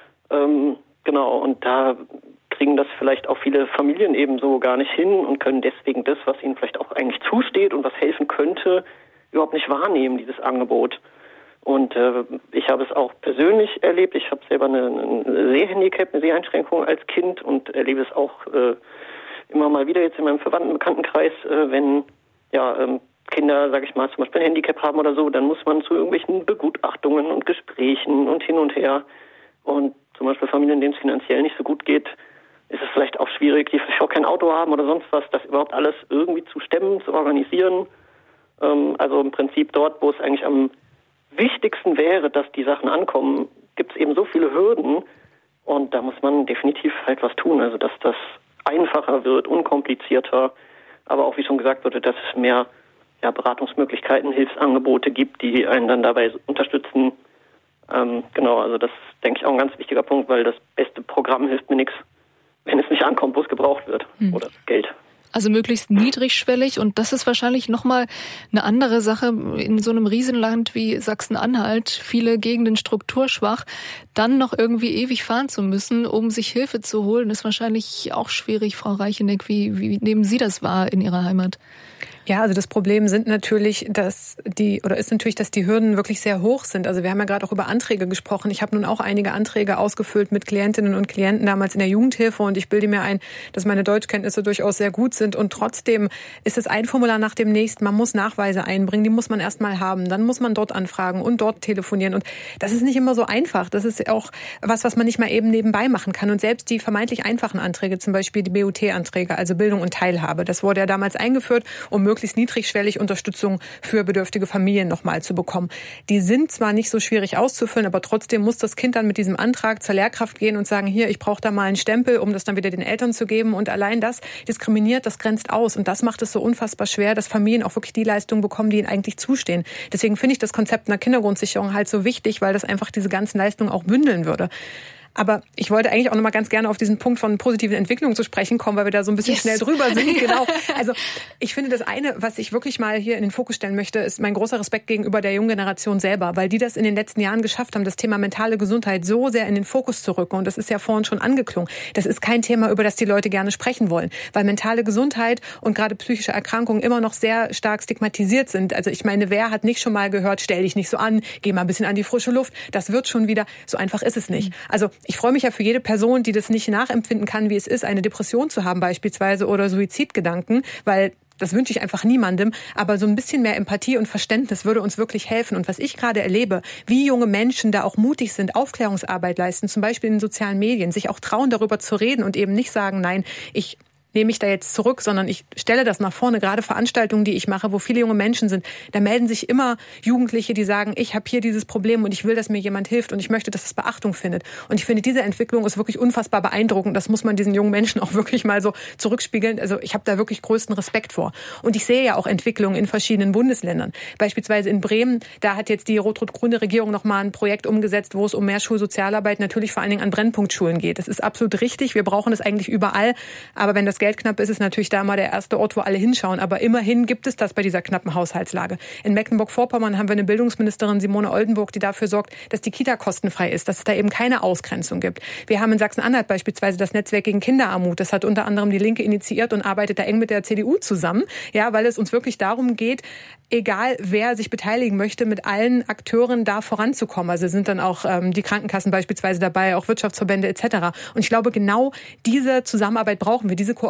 Ähm, genau, und da kriegen das vielleicht auch viele Familien eben so gar nicht hin und können deswegen das, was ihnen vielleicht auch eigentlich zusteht und was helfen könnte, überhaupt nicht wahrnehmen, dieses Angebot. Und äh, ich habe es auch persönlich erlebt. Ich habe selber eine, eine Sehhandicap, eine Seheinschränkung als Kind und erlebe es auch äh, immer mal wieder jetzt in meinem Verwandten- Bekanntenkreis, äh, wenn ja ähm, Kinder, sage ich mal, zum Beispiel ein Handicap haben oder so, dann muss man zu irgendwelchen Begutachtungen und Gesprächen und hin und her. Und zum Beispiel Familien, denen es finanziell nicht so gut geht, ist es vielleicht auch schwierig, die vielleicht auch kein Auto haben oder sonst was, das überhaupt alles irgendwie zu stemmen, zu organisieren. Ähm, also im Prinzip dort, wo es eigentlich am wichtigsten wäre, dass die Sachen ankommen, gibt es eben so viele Hürden und da muss man definitiv halt was tun, also dass das einfacher wird, unkomplizierter, aber auch, wie schon gesagt wurde, dass es mehr ja, Beratungsmöglichkeiten, Hilfsangebote gibt, die einen dann dabei unterstützen. Ähm, genau, also das ist, denke ich, auch ein ganz wichtiger Punkt, weil das beste Programm hilft mir nichts, wenn es nicht ankommt, wo es gebraucht wird, hm. oder Geld. Also möglichst niedrigschwellig und das ist wahrscheinlich nochmal eine andere Sache in so einem Riesenland wie Sachsen-Anhalt, viele Gegenden strukturschwach, dann noch irgendwie ewig fahren zu müssen, um sich Hilfe zu holen, ist wahrscheinlich auch schwierig. Frau Reicheneck, wie, wie nehmen Sie das wahr in Ihrer Heimat? Ja, also das Problem sind natürlich, dass die, oder ist natürlich, dass die Hürden wirklich sehr hoch sind. Also wir haben ja gerade auch über Anträge gesprochen. Ich habe nun auch einige Anträge ausgefüllt mit Klientinnen und Klienten damals in der Jugendhilfe und ich bilde mir ein, dass meine Deutschkenntnisse durchaus sehr gut sind und trotzdem ist es ein Formular nach dem nächsten. Man muss Nachweise einbringen, die muss man erstmal haben. Dann muss man dort anfragen und dort telefonieren und das ist nicht immer so einfach. Das ist auch was, was man nicht mal eben nebenbei machen kann und selbst die vermeintlich einfachen Anträge, zum Beispiel die B U T-Anträge, also Bildung und Teilhabe, das wurde ja damals eingeführt, um möglichst niedrigschwellig Unterstützung für bedürftige Familien nochmal zu bekommen. Die sind zwar nicht so schwierig auszufüllen, aber trotzdem muss das Kind dann mit diesem Antrag zur Lehrkraft gehen und sagen, hier, ich brauche da mal einen Stempel, um das dann wieder den Eltern zu geben. Und allein das diskriminiert, das grenzt aus. Und das macht es so unfassbar schwer, dass Familien auch wirklich die Leistungen bekommen, die ihnen eigentlich zustehen. Deswegen finde ich das Konzept einer Kindergrundsicherung halt so wichtig, weil das einfach diese ganzen Leistungen auch bündeln würde. Aber ich wollte eigentlich auch noch mal ganz gerne auf diesen Punkt von positiven Entwicklungen zu sprechen kommen, weil wir da so ein bisschen yes. schnell drüber sind. Genau. Also ich finde, das eine, was ich wirklich mal hier in den Fokus stellen möchte, ist mein großer Respekt gegenüber der jungen Generation selber, weil die das in den letzten Jahren geschafft haben, das Thema mentale Gesundheit so sehr in den Fokus zu rücken. Und das ist ja vorhin schon angeklungen. Das ist kein Thema, über das die Leute gerne sprechen wollen, weil mentale Gesundheit und gerade psychische Erkrankungen immer noch sehr stark stigmatisiert sind. Also ich meine, wer hat nicht schon mal gehört, stell dich nicht so an, geh mal ein bisschen an die frische Luft. Das wird schon wieder. So einfach ist es nicht. Also ich freue mich ja für jede Person, die das nicht nachempfinden kann, wie es ist, eine Depression zu haben beispielsweise oder Suizidgedanken, weil das wünsche ich einfach niemandem, aber so ein bisschen mehr Empathie und Verständnis würde uns wirklich helfen. Und was ich gerade erlebe, wie junge Menschen da auch mutig sind, Aufklärungsarbeit leisten, zum Beispiel in den sozialen Medien, sich auch trauen, darüber zu reden und eben nicht sagen, nein, ich nehme ich da jetzt zurück, sondern ich stelle das nach vorne. Gerade Veranstaltungen, die ich mache, wo viele junge Menschen sind, da melden sich immer Jugendliche, die sagen, ich habe hier dieses Problem und ich will, dass mir jemand hilft und ich möchte, dass es Beachtung findet. Und ich finde, diese Entwicklung ist wirklich unfassbar beeindruckend. Das muss man diesen jungen Menschen auch wirklich mal so zurückspiegeln. Also ich habe da wirklich größten Respekt vor. Und ich sehe ja auch Entwicklungen in verschiedenen Bundesländern. Beispielsweise in Bremen, da hat jetzt die rot-rot-grüne Regierung nochmal ein Projekt umgesetzt, wo es um mehr Schulsozialarbeit natürlich vor allen Dingen an Brennpunktschulen geht. Das ist absolut richtig. Wir brauchen es eigentlich überall. Aber wenn das Geld knapp ist, ist natürlich da mal der erste Ort, wo alle hinschauen. Aber immerhin gibt es das bei dieser knappen Haushaltslage. In Mecklenburg-Vorpommern haben wir eine Bildungsministerin, Simone Oldenburg, die dafür sorgt, dass die Kita kostenfrei ist, dass es da eben keine Ausgrenzung gibt. Wir haben in Sachsen-Anhalt beispielsweise das Netzwerk gegen Kinderarmut. Das hat unter anderem die Linke initiiert und arbeitet da eng mit der C D U zusammen. Ja, weil es uns wirklich darum geht, egal wer sich beteiligen möchte, mit allen Akteuren da voranzukommen. Also sind dann auch ähm, die Krankenkassen beispielsweise dabei, auch Wirtschaftsverbände et cetera. Und ich glaube, genau diese Zusammenarbeit brauchen wir, diese Kooperation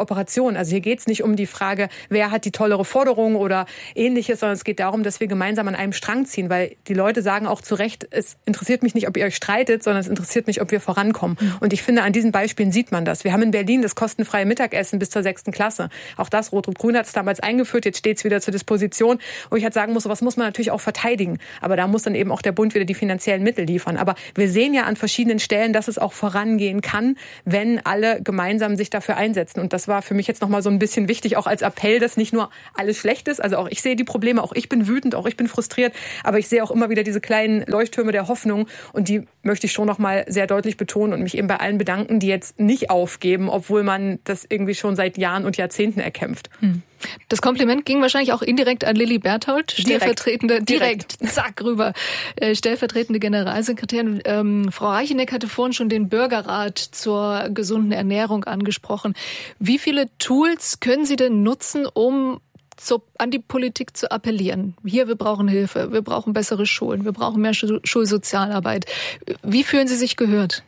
Kooperation. Also hier geht es nicht um die Frage, wer hat die tollere Forderung oder Ähnliches, sondern es geht darum, dass wir gemeinsam an einem Strang ziehen, weil die Leute sagen auch zu Recht, es interessiert mich nicht, ob ihr euch streitet, sondern es interessiert mich, ob wir vorankommen. Mhm. Und ich finde, an diesen Beispielen sieht man das. Wir haben in Berlin das kostenfreie Mittagessen bis zur sechsten Klasse. Auch das, Rot-Rot-Grün hat es damals eingeführt, jetzt steht es wieder zur Disposition, wo ich halt sagen muss, sowas muss man natürlich auch verteidigen. Aber da muss dann eben auch der Bund wieder die finanziellen Mittel liefern. Aber wir sehen ja an verschiedenen Stellen, dass es auch vorangehen kann, wenn alle gemeinsam sich dafür einsetzen. Und das war für mich jetzt nochmal so ein bisschen wichtig, auch als Appell, dass nicht nur alles schlecht ist. Also auch ich sehe die Probleme, auch ich bin wütend, auch ich bin frustriert. Aber ich sehe auch immer wieder diese kleinen Leuchttürme der Hoffnung. Und die möchte ich schon nochmal sehr deutlich betonen und mich eben bei allen bedanken, die jetzt nicht aufgeben, obwohl man das irgendwie schon seit Jahren und Jahrzehnten erkämpft. Hm. Das Kompliment ging wahrscheinlich auch indirekt an Lilly Berthold, stellvertretende, direkt, direkt zack, rüber, äh, stellvertretende Generalsekretärin. Ähm, Frau Reicheneck hatte vorhin schon den Bürgerrat zur gesunden Ernährung angesprochen. Wie viele Tools können Sie denn nutzen, um so an die Politik zu appellieren? Hier, wir brauchen Hilfe, wir brauchen bessere Schulen, wir brauchen mehr Schulsozialarbeit. Wie fühlen Sie sich gehört?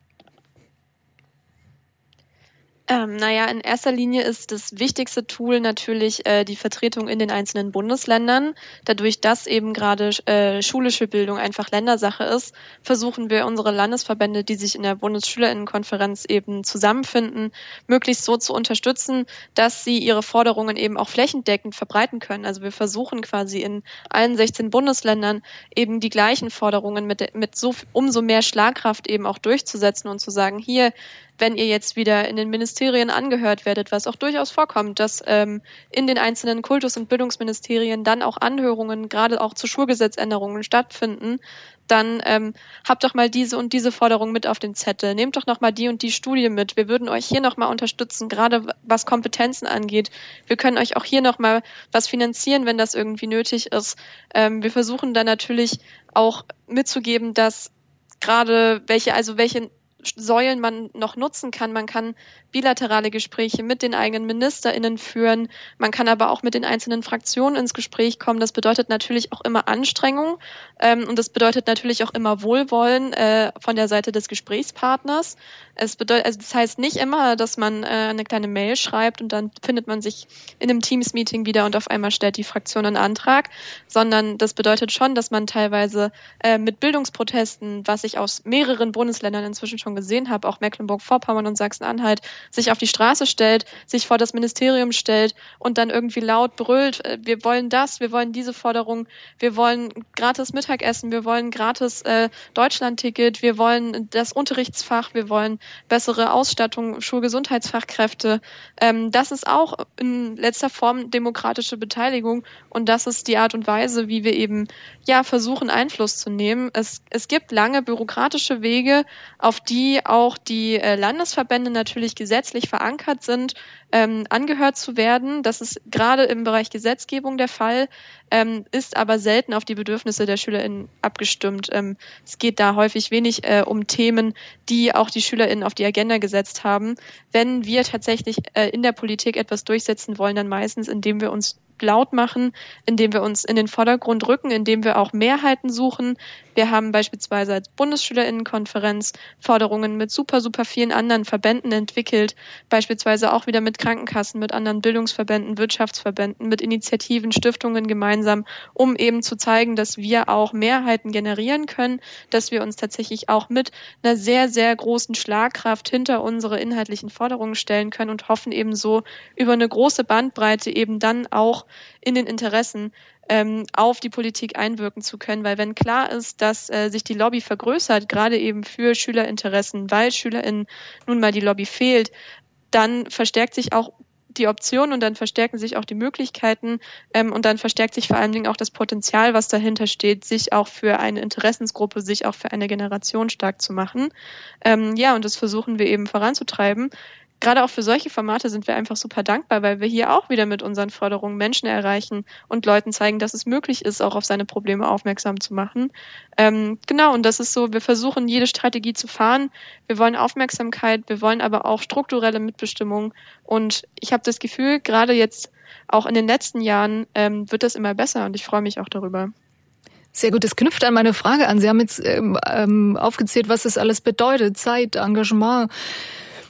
Ähm, naja, in erster Linie ist das wichtigste Tool natürlich äh, die Vertretung in den einzelnen Bundesländern. Dadurch, dass eben gerade äh, schulische Bildung einfach Ländersache ist, versuchen wir unsere Landesverbände, die sich in der Bundesschülerinnenkonferenz eben zusammenfinden, möglichst so zu unterstützen, dass sie ihre Forderungen eben auch flächendeckend verbreiten können. Also wir versuchen quasi in allen sechzehn Bundesländern eben die gleichen Forderungen mit, mit so umso mehr Schlagkraft eben auch durchzusetzen und zu sagen, hier, wenn ihr jetzt wieder in den Ministerien angehört werdet, was auch durchaus vorkommt, dass ähm, in den einzelnen Kultus- und Bildungsministerien dann auch Anhörungen, gerade auch zu Schulgesetzänderungen stattfinden, dann ähm, habt doch mal diese und diese Forderung mit auf den Zettel. Nehmt doch noch mal die und die Studie mit. Wir würden euch hier noch mal unterstützen, gerade was Kompetenzen angeht. Wir können euch auch hier noch mal was finanzieren, wenn das irgendwie nötig ist. Ähm, wir versuchen dann natürlich auch mitzugeben, dass gerade welche, also welche Säulen man noch nutzen kann. Man kann bilaterale Gespräche mit den eigenen MinisterInnen führen. Man kann aber auch mit den einzelnen Fraktionen ins Gespräch kommen. Das bedeutet natürlich auch immer Anstrengung ähm, und das bedeutet natürlich auch immer Wohlwollen äh, von der Seite des Gesprächspartners. Es bedeutet, also das heißt nicht immer, dass man äh, eine kleine Mail schreibt und dann findet man sich in einem Teams-Meeting wieder und auf einmal stellt die Fraktion einen Antrag, sondern das bedeutet schon, dass man teilweise äh, mit Bildungsprotesten, was ich aus mehreren Bundesländern inzwischen schon gesehen habe, auch Mecklenburg-Vorpommern und Sachsen-Anhalt, sich auf die Straße stellt, sich vor das Ministerium stellt und dann irgendwie laut brüllt, wir wollen das, wir wollen diese Forderung, wir wollen gratis Mittagessen, wir wollen gratis äh, Deutschlandticket, wir wollen das Unterrichtsfach, wir wollen bessere Ausstattung, Schulgesundheitsfachkräfte. Ähm, das ist auch in letzter Form demokratische Beteiligung und das ist die Art und Weise, wie wir eben ja versuchen, Einfluss zu nehmen. Es, es gibt lange bürokratische Wege, auf die auch die äh, Landesverbände natürlich gesetzlich verankert sind, ähm, angehört zu werden. Das ist gerade im Bereich Gesetzgebung der Fall, ähm, ist aber selten auf die Bedürfnisse der SchülerInnen abgestimmt. Ähm, es geht da häufig wenig äh, um Themen, die auch die SchülerInnen auf die Agenda gesetzt haben. Wenn wir tatsächlich äh, in der Politik etwas durchsetzen wollen, dann meistens, indem wir uns laut machen, indem wir uns in den Vordergrund rücken, indem wir auch Mehrheiten suchen. Wir haben beispielsweise als Bundesschülerinnenkonferenz Forderungen mit super, super vielen anderen Verbänden entwickelt, beispielsweise auch wieder mit Krankenkassen, mit anderen Bildungsverbänden, Wirtschaftsverbänden, mit Initiativen, Stiftungen gemeinsam, um eben zu zeigen, dass wir auch Mehrheiten generieren können, dass wir uns tatsächlich auch mit einer sehr, sehr großen Schlagkraft hinter unsere inhaltlichen Forderungen stellen können und hoffen eben so über eine große Bandbreite eben dann auch in den Interessen ähm, auf die Politik einwirken zu können, weil wenn klar ist, dass äh, sich die Lobby vergrößert, gerade eben für Schülerinteressen, weil SchülerInnen nun mal die Lobby fehlt, dann verstärkt sich auch die Option und dann verstärken sich auch die Möglichkeiten ähm, und dann verstärkt sich vor allen Dingen auch das Potenzial, was dahinter steht, sich auch für eine Interessensgruppe, sich auch für eine Generation stark zu machen. Ähm, ja, und das versuchen wir eben voranzutreiben. Gerade auch für solche Formate sind wir einfach super dankbar, weil wir hier auch wieder mit unseren Forderungen Menschen erreichen und Leuten zeigen, dass es möglich ist, auch auf seine Probleme aufmerksam zu machen. Ähm, genau, und das ist so, wir versuchen jede Strategie zu fahren. Wir wollen Aufmerksamkeit, wir wollen aber auch strukturelle Mitbestimmung. Und ich habe das Gefühl, gerade jetzt auch in den letzten Jahren ähm, wird das immer besser und ich freue mich auch darüber. Sehr gut, das knüpft an meine Frage an. Sie haben jetzt ähm, aufgezählt, was das alles bedeutet, Zeit, Engagement.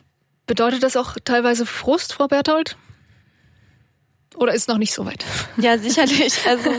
Bedeutet das auch teilweise Frust, Frau Berthold? Oder ist noch nicht so weit? Ja, sicherlich. Also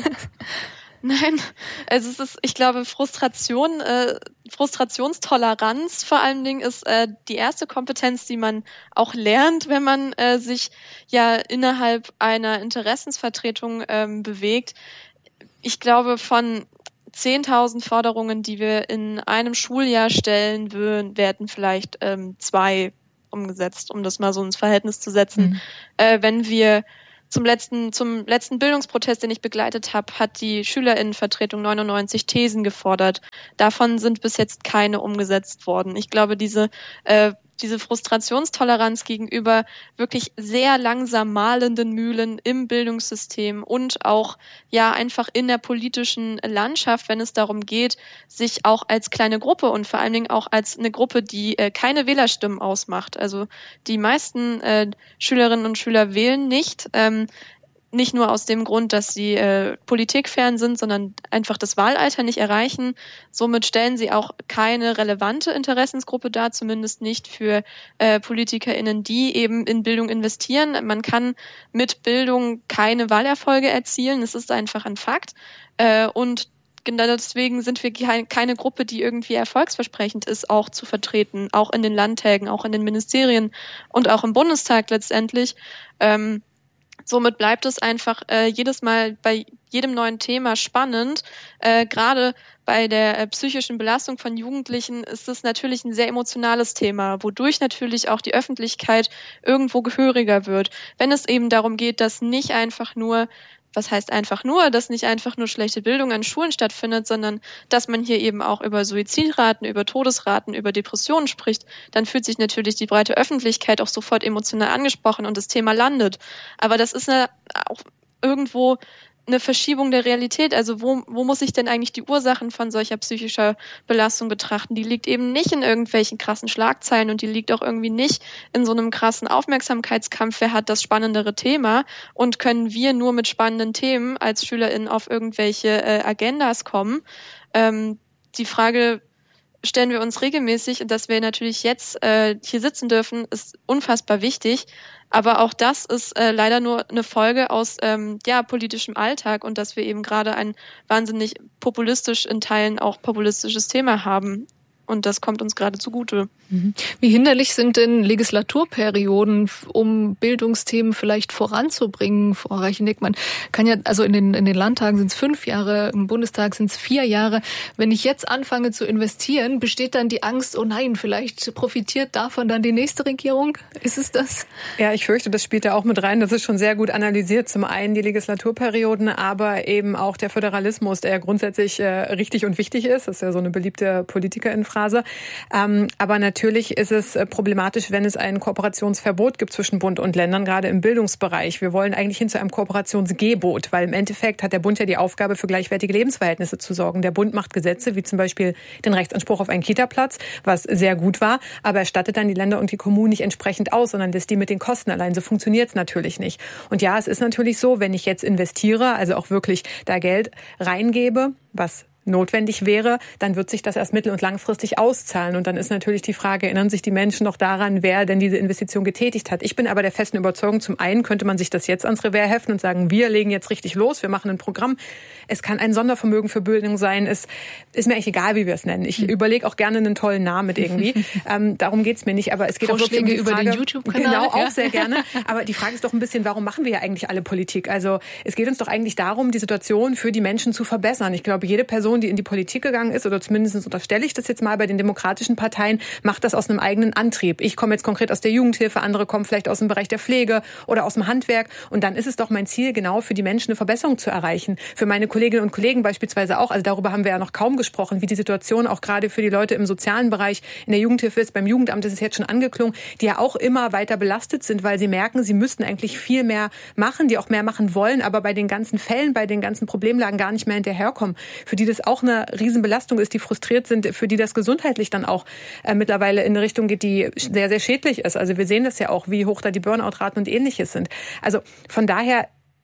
nein, also es ist, ich glaube, Frustration, äh, Frustrationstoleranz vor allen Dingen ist äh, die erste Kompetenz, die man auch lernt, wenn man äh, sich ja innerhalb einer Interessensvertretung ähm, bewegt. Ich glaube, von zehntausend Forderungen, die wir in einem Schuljahr stellen würden, werden vielleicht ähm, zwei umgesetzt, um das mal so ins Verhältnis zu setzen. Mhm. Äh, wenn wir Zum letzten, zum letzten Bildungsprotest, den ich begleitet habe, hat die SchülerInnenvertretung neunundneunzig Thesen gefordert. Davon sind bis jetzt keine umgesetzt worden. Ich glaube, diese, äh, diese Frustrationstoleranz gegenüber wirklich sehr langsam malenden Mühlen im Bildungssystem und auch ja einfach in der politischen Landschaft, wenn es darum geht, sich auch als kleine Gruppe und vor allen Dingen auch als eine Gruppe, die äh, keine Wählerstimmen ausmacht. Also die meisten äh, Schülerinnen und Schüler wählen nicht. Ähm, Nicht nur aus dem Grund, dass sie äh, politikfern sind, sondern einfach das Wahlalter nicht erreichen. Somit stellen sie auch keine relevante Interessensgruppe dar, zumindest nicht für äh, PolitikerInnen, die eben in Bildung investieren. Man kann mit Bildung keine Wahlerfolge erzielen. Das ist einfach ein Fakt. Äh, und genau deswegen sind wir keine Gruppe, die irgendwie erfolgsversprechend ist, auch zu vertreten, auch in den Landtägen, auch in den Ministerien und auch im Bundestag letztendlich. Ähm, Somit bleibt es einfach äh, jedes Mal bei jedem neuen Thema spannend. Äh, gerade bei der äh, psychischen Belastung von Jugendlichen ist es natürlich ein sehr emotionales Thema, wodurch natürlich auch die Öffentlichkeit irgendwo gehöriger wird. Wenn es eben darum geht, dass nicht einfach nur Was heißt einfach nur, dass nicht einfach nur schlechte Bildung an Schulen stattfindet, sondern dass man hier eben auch über Suizidraten, über Todesraten, über Depressionen spricht, dann fühlt sich natürlich die breite Öffentlichkeit auch sofort emotional angesprochen und das Thema landet. Aber das ist eine, auch irgendwo eine Verschiebung der Realität. Also wo, wo muss ich denn eigentlich die Ursachen von solcher psychischer Belastung betrachten? Die liegt eben nicht in irgendwelchen krassen Schlagzeilen und die liegt auch irgendwie nicht in so einem krassen Aufmerksamkeitskampf. Wer hat das spannendere Thema? Und können wir nur mit spannenden Themen als SchülerInnen auf irgendwelche äh, Agendas kommen? Ähm, die Frage stellen wir uns regelmäßig und dass wir natürlich jetzt äh, hier sitzen dürfen, ist unfassbar wichtig. Aber auch das ist äh, leider nur eine Folge aus ähm, ja, politischem Alltag und dass wir eben gerade ein wahnsinnig populistisch, in Teilen auch populistisches Thema haben. Und das kommt uns gerade zugute. Wie hinderlich sind denn Legislaturperioden, um Bildungsthemen vielleicht voranzubringen, Frau Reicheneck? Man kann ja, also in den, in den Landtagen sind es fünf Jahre, im Bundestag sind es vier Jahre. Wenn ich jetzt anfange zu investieren, besteht dann die Angst, oh nein, vielleicht profitiert davon dann die nächste Regierung? Ist es das? Ja, ich fürchte, das spielt da auch mit rein. Das ist schon sehr gut analysiert. Zum einen die Legislaturperioden, aber eben auch der Föderalismus, der ja grundsätzlich äh, richtig und wichtig ist. Das ist ja so eine beliebte Politikerinfrage. Ähm, aber natürlich ist es problematisch, wenn es ein Kooperationsverbot gibt zwischen Bund und Ländern, gerade im Bildungsbereich. Wir wollen eigentlich hin zu einem Kooperationsgebot, weil im Endeffekt hat der Bund ja die Aufgabe, für gleichwertige Lebensverhältnisse zu sorgen. Der Bund macht Gesetze, wie zum Beispiel den Rechtsanspruch auf einen Kita-Platz, was sehr gut war, aber er stattet dann die Länder und die Kommunen nicht entsprechend aus, sondern lässt die mit den Kosten allein. So funktioniert es natürlich nicht. Und ja, es ist natürlich so, wenn ich jetzt investiere, also auch wirklich da Geld reingebe, was notwendig wäre, dann wird sich das erst mittel- und langfristig auszahlen. Und dann ist natürlich die Frage, erinnern sich die Menschen noch daran, wer denn diese Investition getätigt hat? Ich bin aber der festen Überzeugung, zum einen könnte man sich das jetzt ans Revers heften und sagen, wir legen jetzt richtig los, wir machen ein Programm. Es kann ein Sondervermögen für Bildung sein. Es ist mir eigentlich egal, wie wir es nennen. Ich hm. überlege auch gerne einen tollen Namen mit irgendwie. ähm, darum geht's mir nicht. Aber es geht Vorschläge auch wirklich um die über Frage, den YouTube-Kanal. Genau, auch ja. sehr gerne. Aber die Frage ist doch ein bisschen, warum machen wir ja eigentlich alle Politik? Also es geht uns doch eigentlich darum, die Situation für die Menschen zu verbessern. Ich glaube, jede Person, die in die Politik gegangen ist, oder zumindest unterstelle ich das jetzt mal bei den demokratischen Parteien, macht das aus einem eigenen Antrieb. Ich komme jetzt konkret aus der Jugendhilfe, andere kommen vielleicht aus dem Bereich der Pflege oder aus dem Handwerk. Und dann ist es doch mein Ziel, genau für die Menschen eine Verbesserung zu erreichen. Für meine Kolleginnen und Kollegen beispielsweise auch. Also darüber haben wir ja noch kaum gesprochen, wie die Situation auch gerade für die Leute im sozialen Bereich, in der Jugendhilfe ist. Beim Jugendamt ist es jetzt schon angeklungen, die ja auch immer weiter belastet sind, weil sie merken, sie müssten eigentlich viel mehr machen, die auch mehr machen wollen, aber bei den ganzen Fällen, bei den ganzen Problemlagen gar nicht mehr hinterherkommen. Für die das auch eine riesen Belastung ist, die frustriert sind, für die das gesundheitlich dann auch äh, mittlerweile in eine Richtung geht, die sehr, sehr schädlich ist. Also wir sehen das ja auch, wie hoch da die Burnout-Raten und Ähnliches sind. Also von daher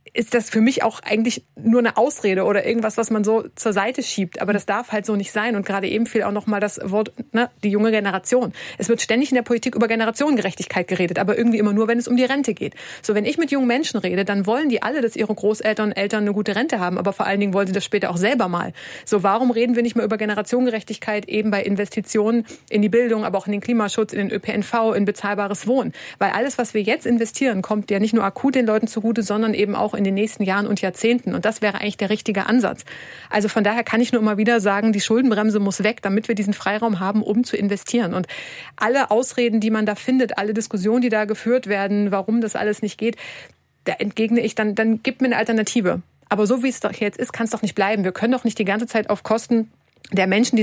ist das für mich auch eigentlich nur eine Ausrede oder irgendwas, was man so zur Seite schiebt. Aber das darf halt so nicht sein. Und gerade eben fiel auch noch mal das Wort, ne, die junge Generation. Es wird ständig in der Politik über Generationengerechtigkeit geredet, aber irgendwie immer nur, wenn es um die Rente geht. So, wenn ich mit jungen Menschen rede, dann wollen die alle, dass ihre Großeltern und Eltern eine gute Rente haben, aber vor allen Dingen wollen sie das später auch selber mal. So, warum reden wir nicht mehr über Generationengerechtigkeit eben bei Investitionen in die Bildung, aber auch in den Klimaschutz, in den Ö P N V, in bezahlbares Wohnen? Weil alles, was wir jetzt investieren, kommt ja nicht nur akut den Leuten zugute, sondern eben auch in den nächsten Jahren und Jahrzehnten. Und das wäre eigentlich der richtige Ansatz. Also von daher kann ich nur immer wieder sagen, die Schuldenbremse muss weg, damit wir diesen Freiraum haben, um zu investieren. Und alle Ausreden, die man da findet, alle Diskussionen, die da geführt werden, warum das alles nicht geht, da entgegne ich dann, dann gibt mir eine Alternative. Aber so wie es doch jetzt ist, kann es doch nicht bleiben. Wir können doch nicht die ganze Zeit auf Kosten der Menschen, die